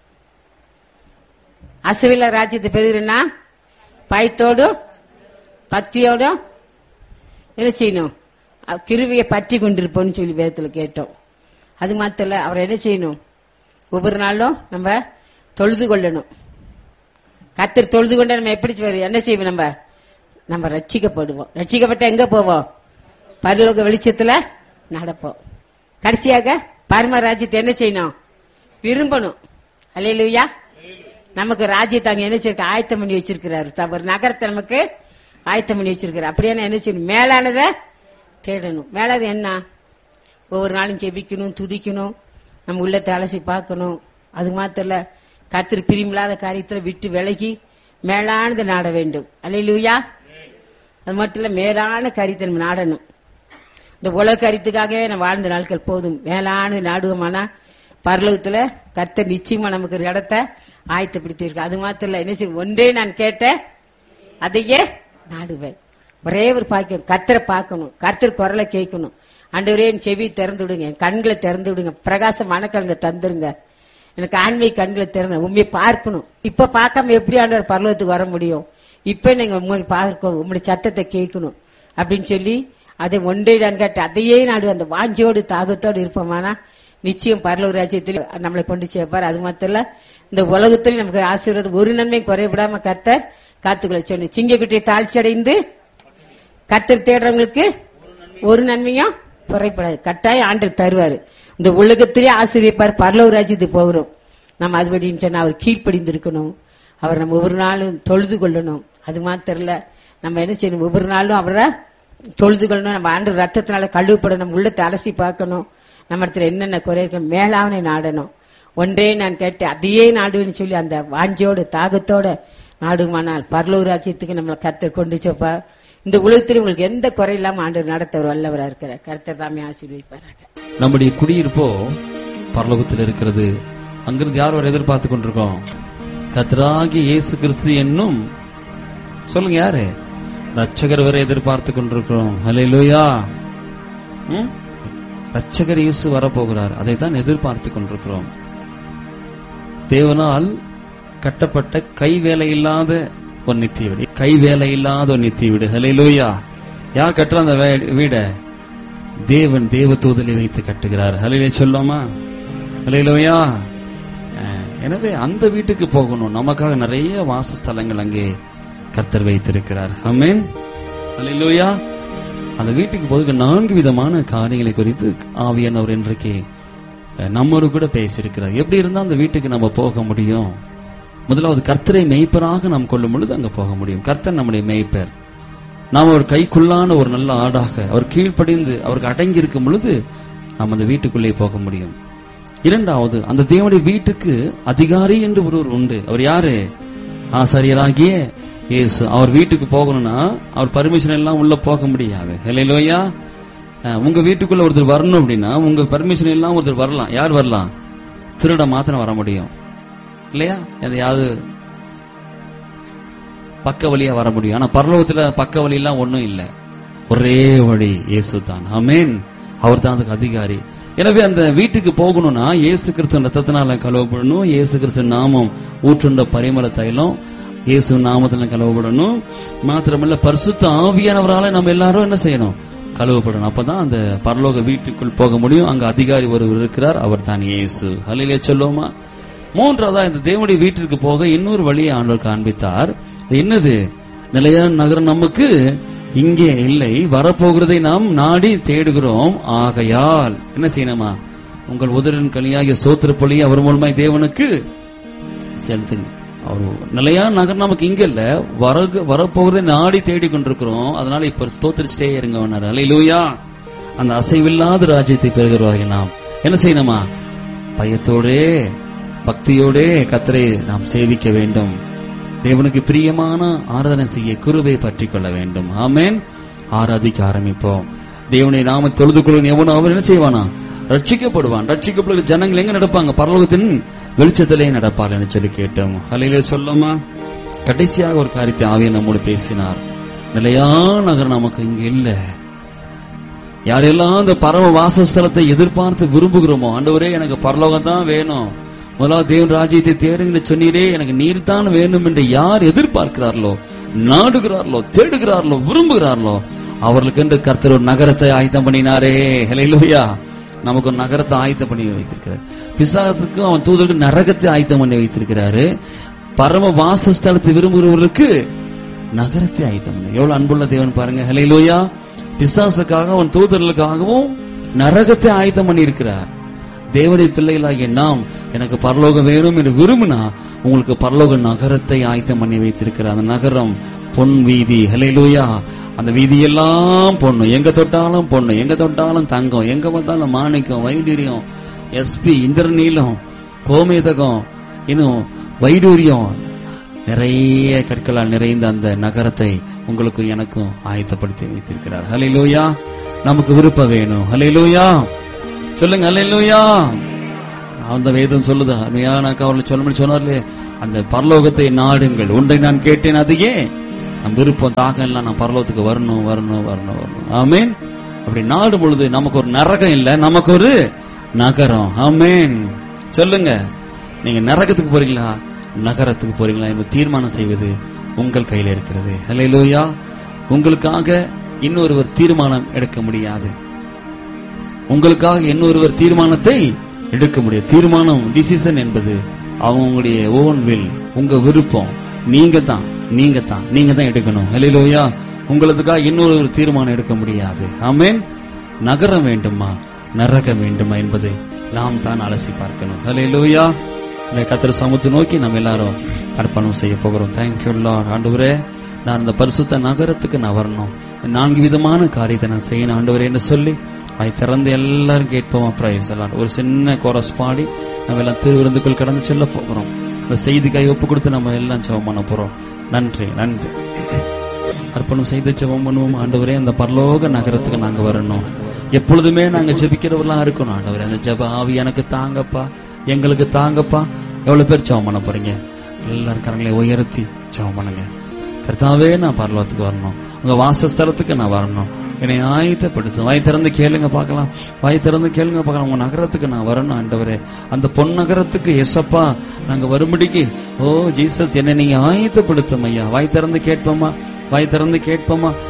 அசுவில ராஜ்யத்தை பெறுகிறேன்னா பயத்தோடும் பக்தியோடும் என்ன செய்யணும்? கிருவியை பற்றி கொண்டிருப்போம்னு சொல்லி வேதத்துல கேட்டோம். அது மாத்திர அவர் என்ன செய்யணும்? ஒவ்வொரு நாளும் நம்ம தொழுது கொள்ளணும். கர்த்தர் தொழுது கொண்ட நம்ம எப்படி என்ன செய்வோம்? நம்ம ரட்சிக்கப்படுவோம். ரட்சிக்கப்பட்ட எங்க போவோம்? பரலோக வெளிச்சத்துல நடப்போம். கடைசியாக பரம ராஜ்யத்தை என்ன செய்யணும்? விரும்பணும். அல்லேலூயா. நமக்கு ராஜ்யத்தை அங்க என்ன செய்ய ஆயத்தம் பண்ணி வச்சிருக்கிறாரு. ஒரு நகரத்தை நமக்கு ஆயத்தம் பண்ணி வச்சிருக்கிறார். அப்படியே என்ன செய்யணும்? மேலானத தேடணும். மேலானது என்ன? ஒவ்வொரு நாளும் ஜெபிக்கணும், துதிக்கணும், நம்ம உள்ளத்தை அலசி பார்க்கணும். அது மாத்திர கர்த்தர் பிரியமில்லாத காரியத்துல விட்டு விலகி மேலானது நாட வேண்டும். அல்லேலூயா. அது மட்டும் இல்ல, மேலான காரியத்தை நம்ம நாடணும். இந்த உலக காரியத்துக்காகவே நம்ம வாழ்ந்த நாட்கள் போதும். மேலான நாடுவோமானா பரலோகத்துல கர்த்தர் நிச்சயமா நமக்கு ஒரு இடத்தை ஆயத்தப்படுத்தியிருக்கு. அது மாத்திரம் இல்ல, என்ன செய்யும்? ஒன்றே நான் கேட்டேன் அதையே நாடுவேன். ஒரே ஒரு பாக்கியம், கர்த்தரை பார்க்கணும், கர்த்தர் குரலை கேட்கணும். ஆண்டவரே என் செவி திறந்து விடுங்க, என் கண்களை திறந்து விடுங்க, பிரகாசமான கண்களை தந்துருங்க, எனக்கு ஆன்மீக கண்களை திறந்து உண்மையை பார்க்கணும். இப்ப பார்க்காம எப்படி ஆண்டவர் பரலோகத்துக்கு வர முடியும்? இப்ப நீங்க உண்மை பார்க்கணும், உங்களுடைய சத்தத்தை கேட்கணும் அப்படின்னு சொல்லி அதை ஒன்றே நான் கேட்டு அதையே நாடு அந்த வாஞ்சியோடு தாகத்தோடு இருப்போமானா நிச்சயம் பரலோக ராஜ்யத்தில் நம்மளை கொண்டு சேர்ப்பார். அது மாத்திர இந்த உலகத்தில் நமக்கு ஆசீர்வாதம் ஒரு நன்மை குறைவிடாம கர்த்தர் காத்துக்களை சொன்ன சிங்கக்குட்டியை தாழ்ச்சி அடைந்து கர்த்தர் தேடுறவங்களுக்கு ஒரு நன்மையும் குறைப்படாது. கட்டாயம் ஆண்டவர் தருவாரு. இந்த உலகத்திலே ஆசீர்வதிப்பார். பரலோக ராஜ்யத்துக்கு போகிறோம். நம்ம அதுபடின்னு சொன்னா அவர் கீழ்ப்படிந்து இருக்கணும். அவர் நம்ம ஒவ்வொரு நாளும் தொழுது கொள்ளணும். அது மாத்திரம் இல்ல, நம்ம என்ன செய்யணும்? ஒவ்வொரு நாளும் அவரை தொழுது கொள்ளணும். நம்ம ஆண்டு ரத்தத்தினால கழுவப்படணும். நம்ம உள்ளத்தை அலசி பார்க்கணும். நம்ம இடத்துல என்னென்ன குறை இருக்கு மேலாவனை நாடணும். ஒன்றே நான் கேட்டேன் அதையே நாடுன்னு சொல்லி அந்த வாஞ்சியோட தாகத்தோட நாடுமானால் பரலோக ராஜ்யத்துக்கு நம்மளை கர்த்தர் கொண்டு சேர்ப்பா. இந்த உலகத்தில் உங்களுக்கு எந்த குறை இல்லாம ஆண்டவர் நடத்தவர் வல்லவராக இருக்கிறார். கர்த்தர் தாமே ஆசீர்வதிப்பாராக. நம்முடைய குடியிருப்போ பரலோகத்தில் இருக்கிறது. அங்கிருந்து யார் வரை எதிர்பார்த்து கொண்டிருக்கோம்? கர்த்தராகிய இயேசு கிறிஸ்து என்னும் சொல்லுங்க யாரு? ரட்சகர் வரை எதிர்பார்த்து கொண்டிருக்கிறோம். ஹல்லேலூயா. ரட்சகர் இயேசு வரப்போகிறார். அதைத்தான் எதிர்பார்த்து கொண்டிருக்கிறோம். தேவனால் கட்டப்பட்ட கைவேலை இல்லாத ஒரு நித்திய வீடு, கைவேலை இல்லாத ஒரு நித்திய வீடு. ஹல்லேலூயா. யார் கட்டுற அந்த வீட? தேவன் தேவதூதலை வைத்து கட்டுகிறார். ஹல்லேலூயா சொல்லாமா? ஹல்லேலூயா. எனவே அந்த வீட்டுக்கு போகணும். நமக்காக நிறைய வாசஸ்தலங்கள் அங்கே கர்த்தர் வைத்திருக்கிறார். ஆமென். ஹல்லேலூயா. அந்த வீட்டுக்கு போக 4 விதமான காரியங்களை குறித்து ஆவியானவர் இன்றைக்கு நம்மோடு கூட பேசியிருக்கிறார். எப்படி இருந்தா அந்த வீட்டுக்கு நம்ம போக முடியும்? முதலாவது, கர்த்தரை மேய்ப்பராக நாம் கொள்ளும் பொழுது அங்க போக முடியும். கர்த்தர் நம்முடைய மேய்ப்பர். நாம் ஒரு கைக்குள்ளான ஒரு நல்ல ஆடாக அவர் கீழ்ப்படிந்து அவருக்கு அடங்கி இருக்கும் பொழுது நாம் அந்த வீட்டுக்குள்ளே போக முடியும். இரண்டாவது, அந்த தேவனுடைய வீட்டுக்கு அதிகாரி என்று ஒருவர் உண்டு. அவர் யாரு? ஆசாரியராகிய இயேசு. அவர் வீட்டுக்கு போகணும்னா அவர் பர்மிஷன் எல்லாம் உள்ள போக முடியாது. ஹல்லேலூயா. உங்க வீட்டுக்குள்ள ஒருத்தர் வரணும் அப்படின்னா உங்க பர்மிஷன் எல்லாம் ஒருத்தர் வரலாம். யார் வரலாம்? திருட மாத்திரம் வர முடியும் இல்லையா? எதையாவது பக்க வழியா வர முடியும். ஆனா பரலோகத்துல பக்க வழி எல்லாம் ஒண்ணும் இல்ல. ஒரே வழி இயேசு தான். ஆமென். அவர் தான் அதுக்கு அதிகாரி. எனவே அந்த வீட்டுக்கு போகணும்னா இயேசு கிறிஸ்து ரத்தத்தினால கழுவப்படணும். இயேசு கிறிஸ்து நாமம் ஊற்றுண்ட பரிமள தைலம் இயேசு நாமத்துல கழுவப்படணும். மாத்திரமல்ல பரிசுத்த ஆவியானவரால நம்ம எல்லாரும் என்ன செய்யணும்? கழுவப்படணும். அப்பதான் அந்த பரலோக வீட்டுக்குள் போக முடியும். அங்க அதிகாரி ஒருவர் இருக்கிறார். அவர் தான் இயேசு. ஹல்லேலூயா சொல்லுவோமா? மூன்றாவதா, இந்த தேவனுடைய வீட்டிற்கு போக இன்னொரு வழியை ஆண்டவர் காண்பித்தார். என்னது? நிலையான நகரம் நமக்கு இங்கே இல்லை, வரப்போகிறதை நாம் நாடி தேடுகிறோம். ஆகையால் என்ன செய்யணுமா? உங்கள் உதரின் கனியாகிய ஸ்தோத்திர பலியை அவர் மூலமாய் தேவனுக்கு செலுத்துங்க. அவர் நிலையான நகரம் நமக்கு இங்க இல்ல, வரப்போகிறதை நாடி தேடி கொண்டிருக்கிறோம். அதனால இப்ப ஸ்தோத்திரிச்சிட்டே இருங்க. ஹல்லேலூயா. அந்த அசைவில்லாத ராஜ்யத்தை பெறுகிறவர்கள் நாம் என்ன செய்யணுமா? பயத்தோடே பக்தியோடே கர்த்தரை நாம் சேவிக்க வேண்டும். தேவனுக்கு பிரியமான ஆராதனை செய்ய கிருபை பற்றிக் கொள்ள வேண்டும். ஆமென். ஆராதிக்க ஆரம்பிப்போம். தேவனை நாம தொழுது கொள்ளும் எவனோ அவன் என்ன செய்வானா? ரட்சிக்கப்படுவான். ரட்சிக்கப்படுகிற ஜனங்கள் எங்க நடப்பாங்க? பரலோகத்தின் வெளிச்சத்திலே நடப்பார் என்று சொல்லி கேட்டோம். ஹல்லேலூயா சொல்லுமா? கடைசியாக ஒரு காரியத்தை ஆவியானவர் நம்மோடு பேசினார். நிலையான நகரம் நமக்கு இங்க இல்ல. யாரெல்லாம் அந்த பரம வாசஸ்தலத்தை எதிர்பார்த்து விரும்புகிறோமோ, ஆண்டவரே எனக்கு பரலோகம் தான் வேணும், முதலாவது தேவன் ராஜ்யத்தை தேடுங்க சொன்னீரே, எனக்கு நீர் தான் வேணும் என்று யார் எதிர்பார்க்கிறார்களோ, நாடுகிறார்களோ, தேடுகிறார்களோ, விரும்புகிறார்களோ, அவர்களுக்கு என்று கர்த்தர் ஒரு நகரத்தை ஆயத்தம் பண்ணினாரே. ஹல்லேலூயா. நமக்கு ஒரு நகரத்தை ஆயத்தம் பண்ணி வைத்திருக்கிறார். பிசாசுக்கு அவன் தூதருக்கு நரகத்தை ஆயத்தம் பண்ணி வைத்திருக்கிறாரு. பரம வாசஸ்தலத்தை விரும்புகிறவர்களுக்கு நகரத்தை ஆயத்தம் பண்ணி. எவ்வளவு அன்புள்ள தேவன் பாருங்க. ஹல்லேலூயா. பிசாசுக்காக அவன் தூதர்களுக்காகவும் நரகத்தை ஆயத்தம் பண்ணி இருக்கிறார். தேவனுடைய பிள்ளைகளாகிய நாம் எனக்கு பரலோகம் வேணும் என்று விரும்பினா உங்களுக்கு பரலோக நகரத்தை ஆயத்தம் பண்ணி வைத்திருக்கிறார். அந்த நகரம் பொன் வீதி. ஹல்லேலூயா. அந்த வீதியெல்லாம் பொண்ணு, எங்க தொட்டாலும் பொண்ணு, எங்க தொட்டாலும் தங்கம், எங்க பார்த்தாலும் மாணிக்கம், வைடூரியம், எஸ்பி, இந்திரநீலம், கோமேதகம், இன்னும் வைடூரியம், நிறைய கற்களால் நிறைந்த அந்த நகரத்தை உங்களுக்கு எனக்கும் ஆயத்தப்படுத்தி வைத்திருக்கிறார். ஹல்லேலூயா. நமக்கு விருப்பம் வேணும். ஹல்லேலூயா சொல்லுங்க. ஹல்லேலூயா. அந்த வேதம் சொல்லுது, அருமையான அவர்கள் சொல்ல சொன்னார்லே, அந்த பரலோகத்தை நாடுங்கள், ஒன்றை நான் கேட்டேன், அதையே நம் விருப்பம் தாகம் எல்லாம் நான் பரலோகத்துக்கு வரணும் வரணும் வரணும் வரணும். ஆமேன். அப்படி நாடும் பொழுது நமக்கு ஒரு நரகம் இல்ல, நமக்கு ஒரு நகரம். ஆமேன். சொல்லுங்க, நீங்க நரகத்துக்கு போறீங்களா நகரத்துக்கு போறீங்களா என்று தீர்மானம் செய்வது உங்கள் கையில இருக்கிறது. ஹல்லேலூயா. உங்களுக்காக இன்னொருவர் தீர்மானம் எடுக்க முடியாது. உங்களுக்காக இன்னொருவர் தீர்மானத்தை எடுக்க முடியாது. தீர்மானம், டிசிஷன் என்பது அவங்களுடைய ஓன் வில், உங்க விருப்பம். நீங்க தான் எடுக்கணும். ஹல்லேலூயா. உங்களுக்காக இன்னொரு தீர்மானம் எடுக்க முடியாது. ஆமென். நகரம் வேண்டுமா நரகம் வேண்டுமா என்பதை நாம் தான் அலசி பார்க்கணும். ஹல்லேலூயா. கர்த்தர் சமூகத்தை நோக்கி நம்ம எல்லாரும் அர்ப்பணம் செய்ய போகிறோம். Thank you Lord. ஆண்டவரே, நான் இந்த பரிசுத்த நகரத்துக்கு நான் வரணும், 4 விதமான காரியத்தை நான் செய்யணும் ஆண்டவரே என்று சொல்லி வாய் திறந்து எல்லாரும் கேட்போமா? பிரைஸ் எல்லாம் ஒரு சின்ன கோரஸ் பாடி நம்ம எல்லாம் திருவிருந்துக்குள் கடந்து செல்ல போகிறோம். இந்த செய்திக்காய் ஒப்பு கொடுத்து நம்ம எல்லாம் ஜெபம் பண்ண போறோம். நன்றி நன்றி. அர்ப்பணம் செய்து ஜெபம் பண்ணுவோம். ஆண்டவரே, அந்த பரலோக நகரத்துக்கு நாங்க வரணும். எப்பொழுதுமே நாங்க ஜெபிக்கிறவர்களா இருக்கணும். ஆண்டவரே, அந்த ஜெப ஆவி எனக்கு தாங்கப்பா, எங்களுக்கு தாங்கப்பா. எவ்வளவு பேர் ஜெபம் பண்ண போறீங்க? எல்லாரும் கரங்களை உயர்த்தி ஜெபம் பண்ணுங்க. கர்த்தாவே, நான் பரலோகத்துக்கு வரணும், உங்க வாசஸ்தலத்துக்கு நான் வரணும், என்னை ஆயத்தப்படுத்தும். வாய் திறந்து கேளுங்க பார்க்கலாம், வாய் திறந்து கேளுங்க பார்க்கலாம். உங்க நகரத்துக்கு நான் வரணும் ஆண்டவரே, அந்த பொன் நகரத்துக்கு எஸ்அப்பா நாங்க வரும்படிக்கு ஓ ஜீசஸ் என்னை நீங்க ஆயத்தப்படுத்தும் ஐயா. வாய் திறந்து கேட்போமா? வாய் திறந்து கேட்போமா?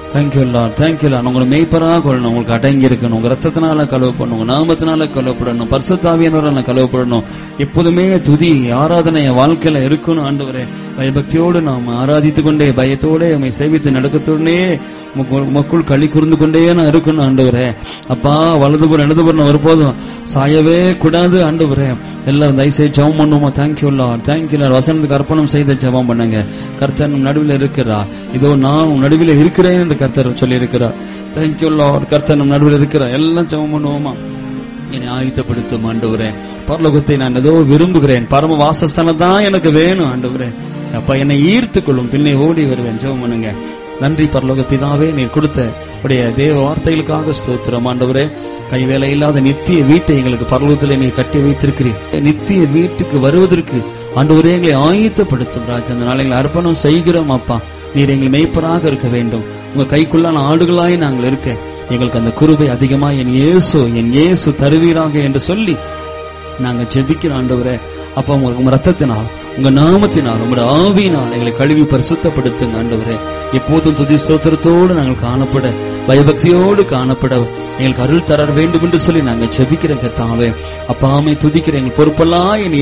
Thank you Lord, thank you Lord. உங்களை மெய்ப்பராக கொள்ளணும், உங்களுக்கு அடங்கி இருக்கணும், உங்க ரத்தத்தினால கழுவப்படணும், உங்க நாமத்தினால கழுவப்படணும், பரிசுத்தாவியானவரால கழுவப்படணும். எப்போதுமே துதி ஆராதனை வாழ்க்கையில இருக்கணும் ஆண்டவரே. பயபக்தியோடு நாம் ஆராதித்துக் கொண்டே, பயத்தோட உம்மை சேவித்து நடக்கத்தோடனே மக்கள் களி கூர்ந்து கொண்டே நான் இருக்கணும் ஆண்டவரே. அப்பா, வலதுபுறம் இடதுபுறம் ஒருபோதும் சாயவே கூடாது ஆண்டவரே. எல்லாரும் தயவுசெய்து ஜெபம் பண்ணுவோமா? Thank you Lord, thank you Lord. வசனத்துக்கு அர்ப்பணம் செய்த ஜெபம் பண்ணுங்க. கர்த்தர் நம் நடுவில் இருக்கிறார். இதோ நான் நடுவில் இருக்கிறேன் என்று கர்த்தர் சொல்லி இருக்கிறார். Thank you Lord. கர்த்தர் நம் நடுவில் இருக்கிறார். எல்லாம் ஜெபம் பண்ணுவோமா? என்னை ஆயத்தப்படுத்தும் ஆண்டவரே. பரலோகத்தை நான் ஏதோ விரும்புகிறேன், பரம வாசஸ்தானம் தான் எனக்கு வேணும் ஆண்டவரே. அப்பா, என்னை ஈர்த்துக் கொள்ளும், பின்னே ஓடி வருவேன். ஜெபம் பண்ணுங்க. நன்றி பரலோக பிதாவே, நீர் கொடுத்த உடைய தேவ வார்த்தைகளுக்காக ஸ்தோத்திரம் ஆண்டவரே. கைவேலை இல்லாத நித்திய வீட்டை எங்களுக்கு பரலோகத்திலே நீ கட்டி வைத்திருக்கிறீர். நித்திய வீட்டுக்கு வருவதற்கு ஆண்டவரே எங்களை ஆயத்தப்படுத்தும் ராஜா. அந்த நாளை எங்களை அர்ப்பணம் செய்கிறோம் அப்பா. நீர் எங்கள் மேய்ப்பராக இருக்க வேண்டும். உங்க கைக்குள்ளான ஆடுகளாய் நாங்கள் இருக்க எங்களுக்கு அந்த கிருபை அதிகமா என் இயேசு தருவீராக என்று சொல்லி நாங்க ஜெபிக்கிறோம் ஆண்டவரே. அப்பா, உங்க ரத்தத்தினால், உங்க நாமத்தினால், உங்களுடைய ஆவியினால் எங்களை கழுவி பரிசுத்தப்படுத்துங்க ஆண்டவரே. எப்போதும் துதி ஸ்தோத்திரத்தோடு நாங்கள் காணப்பட, பயபக்தியோடு காணப்பட எங்களுக்கு அருள் தர வேண்டும் என்று சொல்லி நாங்கள் ஜெபிக்கிறோம் கர்த்தாவே. அப்பாமை துதிக்கிற எங்கள் பொறுப்பெல்லாம் என்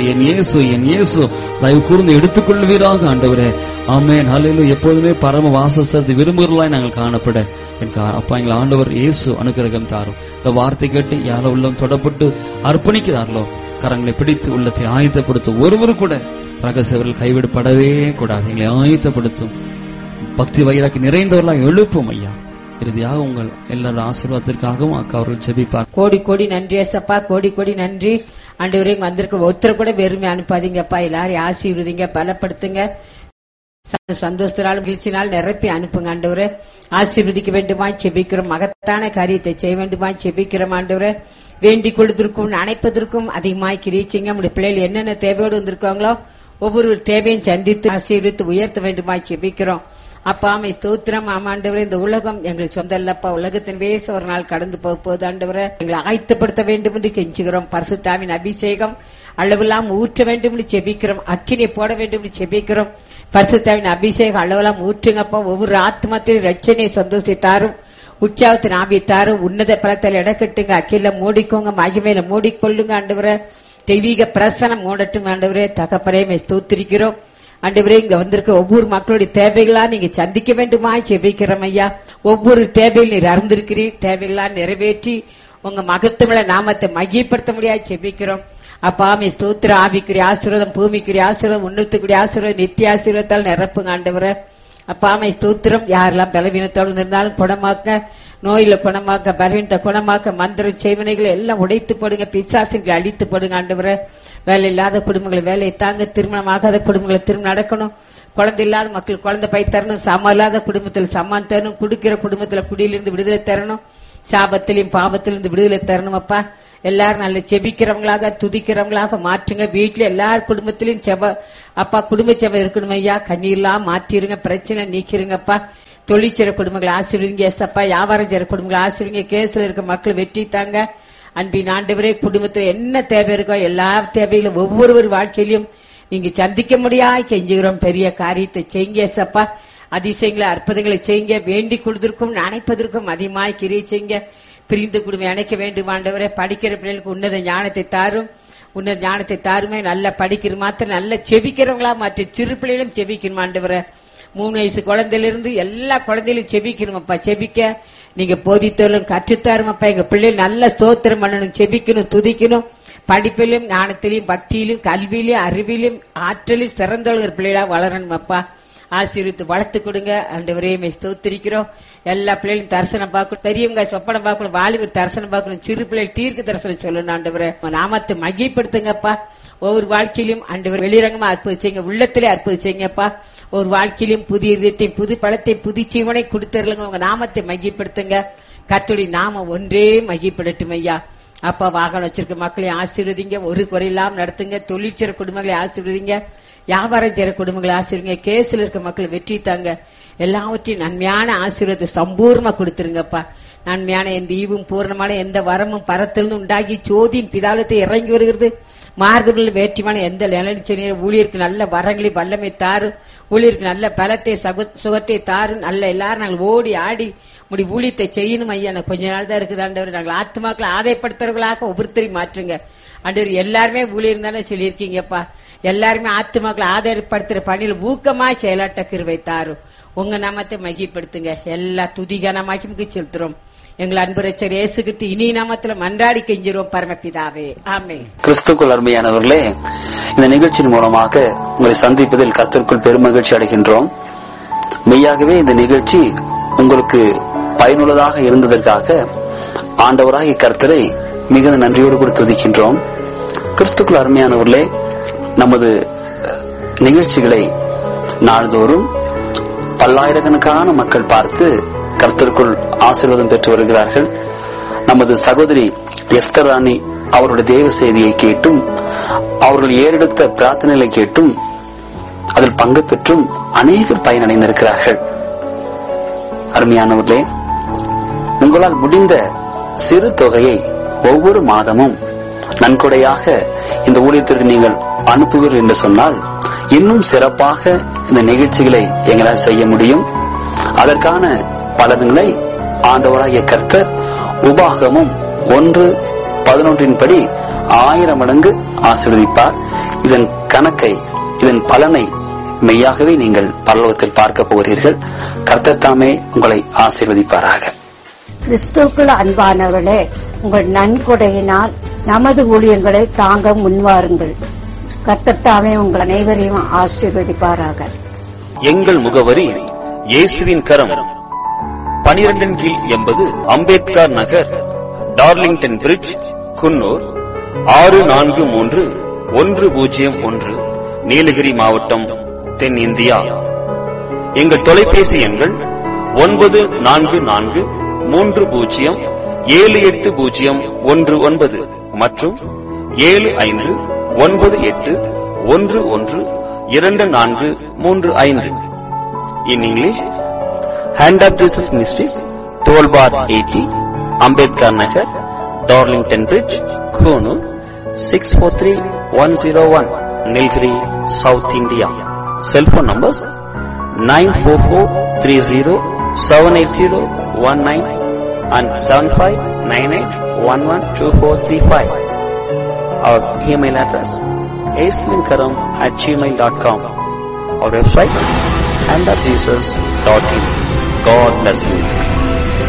இயேசு தயவு கூர்ந்து எடுத்துக்கொள்வீராக ஆண்டவரே. ஆமென், ஹல்லேலூயா. எப்போதுமே பரம வாசஸ்தலத்தை விரும்புகிறவர்களாய் நாங்கள் காணப்பட அப்பா எங்கள் ஆண்டவர் இயேசு அனுக்கிரகம் தாரும். இந்த வார்த்தை கேட்டு யாரோ உள்ளம் தொடப்பட்டு அர்ப்பணிக்கிறார்களோ கரங்களை பிடித்து உள்ளத்தை ஆயத்தப்படுத்தும். ஒருவரு கூட ரகசியவர்கள் கைவிடப்படவே கூடாது. எங்களை ஆயத்தப்படுத்தும். பக்தி வைராக்கி நிறைந்தவர்களாக எழுப்பும் ஐயா. இறுதியாக உங்கள் எல்லாரும் ஆசீர்வாதத்திற்காகவும் அக்கா அவர்கள் ஜெபிப்பார். கோடி கோடி நன்றி ஏசப்பா, கோடி கோடி நன்றி ஆண்டவரே. வந்திருக்க ஒருத்தர் கூட வெறுமை அனுப்பாதீங்கப்பா. எல்லாரையும் ஆசீர்வதிங்க, பலப்படுத்துங்க, சந்தோஷத்தினால் மகிழ்ச்சினால் நிரப்பி அனுப்புங்க ஆண்டவரே. ஆசீர்வதிக்க வேண்டுமாய் செபிக்கிறோம். மகத்தான காரியத்தை செய்ய வேண்டுமாய் செபிக்கிறோம் ஆண்டவரே. வேண்டிக் கொள்வதற்கும் அணைப்பதற்கும் அதிகமாய் கிரீச்சிங்க. நம்முடைய பிள்ளைகள் என்னென்ன தேவையோடு வந்திருக்காங்களோ ஒவ்வொரு தேவையும் சந்தித்து ஆசீர்வித்து உயர்த்த வேண்டுமாய் செபிக்கிறோம். அப்பா அம்மை ஸ்தோத்திரம். ஆமாண்டவரே, இந்த உலகம் எங்களுக்கு சொந்த இல்லப்பா. உலகத்தின் வேச ஒரு நாள் கடந்து போகுது ஆண்டவரே. எங்களை ஆயத்தப்படுத்த வேண்டும் என்று கெஞ்சுகிறோம். பரிசுத்தாவின் அபிஷேகம் அளவெல்லாம் ஊற்ற வேண்டும் என்று செபிக்கிறோம். அக்கினை போட வேண்டும் என்று செபிக்கிறோம். பரிசுத்தாவின் அபிஷேகம் அளவெல்லாம் ஊற்றுங்கப்பா. ஒவ்வொரு ஆத்மத்திலும் ரட்சனை சந்தோஷித்தாரும், உற்சாகத்தின் ஆவித்தாரும், உன்னத பலத்தில் இடக்கட்டுங்க. அக்கில மூடிக்கோங்க, மகிமையில மூடிக்கொள்ளுங்க ஆண்டவரே. தெய்வீக பிரசனம் மூடட்டும் ஆண்டவரே. தகப்பனே ஸ்தோத்திரிக்கிறோம் ஆண்டவரே. இங்க வந்திருக்க ஒவ்வொரு மக்களுடைய தேவைகளா நீங்க சந்திக்க வேண்டுமா ஜெபிக்கிறோம் ஐயா. ஒவ்வொரு தேவையில் நீர் அறிந்திருக்கிறீர். தேவைகளா நிறைவேற்றி உங்க மகத்துவ நாமத்தை மகிழ்ப்படுத்த முடியாது ஜெபிக்கிறோம். அப்பாமே ஸ்தோத்திர. ஆவிக்குரிய ஆசீர்வாதம், பூமிக்குரிய ஆசீர்வாதம், உன்னத்துக்குரிய ஆசீர்வாதம், நித்திய ஆசீர்வாதத்தால் நிரப்புங்க ஆண்டவரே. அப்பாமை ஸ்தோத்திரம். யாரெல்லாம் பலவீனத்தோடு இருந்தாலும் குணமாக்க, நோயில குணமாக்க, பலவீனத்தை குணமாக்க, மந்திரம் செய்வனைகளை எல்லாம் உடைத்து போடுங்க, பிசாசுகளை அழித்து போடுங்க ஆண்டவரே. வேலை இல்லாத குடும்பங்களை வேலையை தாங்க, திருமணம் ஆகாத குடும்பங்களை திருமணம் நடக்கணும், குழந்தை இல்லாத மக்கள் குழந்தை பை தரணும், சமம் இல்லாத குடும்பத்தில் சமான் தரணும், குடிக்கிற குடும்பத்துல குடியிலிருந்து விடுதலை தரணும், சாபத்திலையும் பாவத்திலிருந்து விடுதலை தரணும். அப்பா எல்லாரும் நல்ல செபிக்கிறவங்களாக துதிக்கிறவங்களாக மாற்றுங்க. வீட்டுல எல்லார் குடும்பத்திலும் செப அப்பா குடும்ப செபம் இருக்கணும் ஐயா. கண்ணீர்லாம் மாற்றிருங்க, பிரச்சனை நீக்கிருங்கப்பா. தொழிற்சிற குடும்பங்களை ஆசீர்வதிங்க ஏசப்பா. வியாபாரம் செய்ற குடும்பங்களை ஆசீர்வதிங்க. கேஸ்ல இருக்க மக்கள் வெற்றி தாங்க. அன்பின் ஆண்டவரே, குடும்பத்துல என்ன தேவை இருக்கோ எல்லா தேவைகளும் ஒவ்வொரு வாழ்க்கையிலும் நீங்க சந்திக்க முடியாது கெஞ்சுகிறோம். பெரிய காரியத்தை செய்யுங்க ஏசப்பா. அதிசயங்களை அற்புதங்களை செய்யுங்க. வேண்டிக் கொள்வதற்கும் நினைப்பதற்கும் அதிகமாய் கிரியை செய்யுங்க. பிரிந்து குடும்பம் அணைக்க வேண்டும் ஆண்டவரே. படிக்கிற பிள்ளைகளுக்கு உன்னத ஞானத்தை தாரும், உன்னத ஞானத்தை தாருமே. நல்லா படிக்கிற மாத்திரம் நல்ல செபிக்கிறவங்களா மாற்றி சிறு பிள்ளைகளும் செபிக்கணும் ஆண்டவரே. 3 வயசு குழந்தையிலிருந்து எல்லா குழந்தையிலும் செபிக்கணும் அப்பா. செபிக்க நீங்க போதித்தவர்களும் கற்றுத்தாரும் அப்பா. எங்க பிள்ளைகள் நல்ல ஸ்தோத்திரம் பண்ணணும், செபிக்கணும், துதிக்கணும். படிப்பிலும் ஞானத்திலும் பக்தியிலும் கல்வியிலும் அறிவிலும் ஆற்றலும் சிறந்தவர்கள் பிள்ளைகளா வளரணும் அப்பா. ஆசீர்வித்து வளர்த்து கொடுங்க ஆண்டவரே. ஸ்தோத்திரிக்கிறோம். எல்லா பிள்ளைகளும் தரிசனம் பார்க்கணும், பெரியவங்க சொப்பனம் பார்க்கணும், வாலிபர் தரிசனம் பார்க்கணும், சிறு பிள்ளைகள் தீர்க்க தரிசனம் சொல்லணும் ஆண்டவரே. நாமத்தை மகிழ்படுத்துங்கப்பா. ஒவ்வொரு வாழ்க்கையிலும் ஆண்டவர் வெளிரங்கமா அற்புதிச்சீங்க, உள்ளத்திலே அற்புதிச்சீங்கப்பா. ஒரு வாழ்க்கையிலும் புதிய இதயத்தையும் புது பழத்தையும் புது ஜீவனை கொடுத்துருங்க. உங்க நாமத்தை மகிழ்படுத்துங்க. கர்த்தருடைய நாமம் ஒன்றே மகிழ்படட்டும் ஐயா. அப்பா வாகனம் வச்சிருக்க மக்களையும் ஆசீர்வதிங்க, ஒரு குறையில்லாம நடத்துங்க. தொழிற்சிற குடும்பங்களை ஆசீர்வதிங்க, வியாபாரம் செய்யற குடும்பங்களை ஆசீர்வதிங்க. கேஸ்ல இருக்க மக்களை வெற்றி தாங்க. எல்லாவற்றையும் நன்மையான ஆசீர்வாதத்தை சம்பூர்ணமா கொடுத்துருங்கப்பா. நன்மையான எந்த ஈவும் பூர்ணமான எந்த வரமும் பரத்திலிருந்து உண்டாகி சோதியின் பிதாலத்தை இறங்கி வருகிறது. மார்க்கத்தில் வேற்றிமான எந்த நிலச்சனையும் ஊழியருக்கு நல்ல வரங்களை வல்லமை தாரு. ஊழியருக்கு நல்ல பலத்தை சுகத்தை தாரும். நல்ல எல்லாரும் நாங்கள் ஓடி ஆடி முடி ஊழியத்தை செய்யணும் ஐயா. நான் கொஞ்ச நாள் தான் இருக்குது ஆண்டவர். நாங்கள் ஆத்துமாக்களை ஆதாயப்படுத்துறவர்களாக ஒவ்வொருத்தரையும் மாற்றுங்க ஆண்டவர். எல்லாருமே ஊழியர் தானே சொல்லியிருக்கீங்கப்பா. எல்லாருமே ஆத்துமாக்களை ஆதாயப்படுத்துற பணியில் ஊக்கமா செயலாட்ட கிருபை தாரும். உங்க நாமத்தை மகிப்படுத்துங்க. எல்லா துதிகனமாக்கி செலுத்துறோம். எங்கள் அன்பு ரட்சகர் இயேசு கிறிஸ்து இனி நாமத்துல மன்றாடி கெஞ்சிரோம் பரமபிதாவே, ஆமென். கிறிஸ்துக்குள் அருமையானவர்களே, இந்த நிகழ்ச்சியின் மூலமாக உங்களை சந்திப்பதில் கர்த்தருக்குள் பெருமகிழ்ச்சி அடைகின்றோம். மெய்யாகவே இந்த நிகழ்ச்சி உங்களுக்கு பயனுள்ளதாக இருந்ததற்காக ஆண்டவராகிய கர்த்தரை மிகுந்த நன்றியோடு கூட துதிக்கின்றோம். கிறிஸ்துக்குள் அருமையானவர்களே, நமது நிகழ்ச்சிகளை நாள்தோறும் பல்லாயிரக்கணக்கான மக்கள் பார்த்து கர்த்தருக்குள் ஆசீர்வாதம் பெற்று வருகிறார்கள். நமது சகோதரி எஸ்தர் ராணி அவருடைய தேவ செய்தியை கேட்டும் அவர்கள் ஏறெடுத்த பிரார்த்தனைகளை கேட்டும் அதில் பங்கு பெற்றும் அநேகர் பயனடைந்திருக்கிறார்கள். அருமையானவர்களே, உங்களால் முடிந்த சிறு தொகையை ஒவ்வொரு மாதமும் நன்கொடையாக இந்த ஊழியத்திற்கு நீங்கள் அனுப்புவீர்கள் என்று சொன்னால் இன்னும் சிறப்பாக இந்த நிகழ்ச்சிகளை எங்களால் செய்ய முடியும். அதற்கான பலன்களை ஆண்டவராகிய கர்த்தர் உபாகமும் 1:11 படி 1000 மடங்கு ஆசீர்வதிப்பார். இதன் கணக்கை, இதன் பலனை மெய்யாகவே நீங்கள் பரலோகத்தில் பார்க்க போகிறீர்கள். கர்த்தர் தாமே உங்களை ஆசீர்வதிப்பாராக. கிறிஸ்துவுக்குள் அன்பானவர்களே, உங்கள் நன்கொடையினால் நமது ஊழியங்களை தாங்க முன்வாருங்கள். கர்த்தர் தாமே உங்கள் அனைவரையும் ஆசீர்வதிப்பாராக. எங்கள் முகவரி இயேசுவின் கரம், 12 கீழ் 80 அம்பேத்கர் நகர், டார்லிங்டன் பிரிட்ஜ், குன்னூர் 643101, நீலகிரி மாவட்டம், தென் இந்தியா. எங்கள் தொலைபேசி எண்கள் 9443078019 மற்றும் 7598112435. In English, Hand of Jesus Ministries, 12 bar 80, Ambedkar Nagar, Darlington Bridge, Konoor, 643101, Nilgiri, South India. Cell phone numbers 944307801 and 7598112435. Our email address asminkaram@gmail.com. Our website handofjesus.in. God bless you.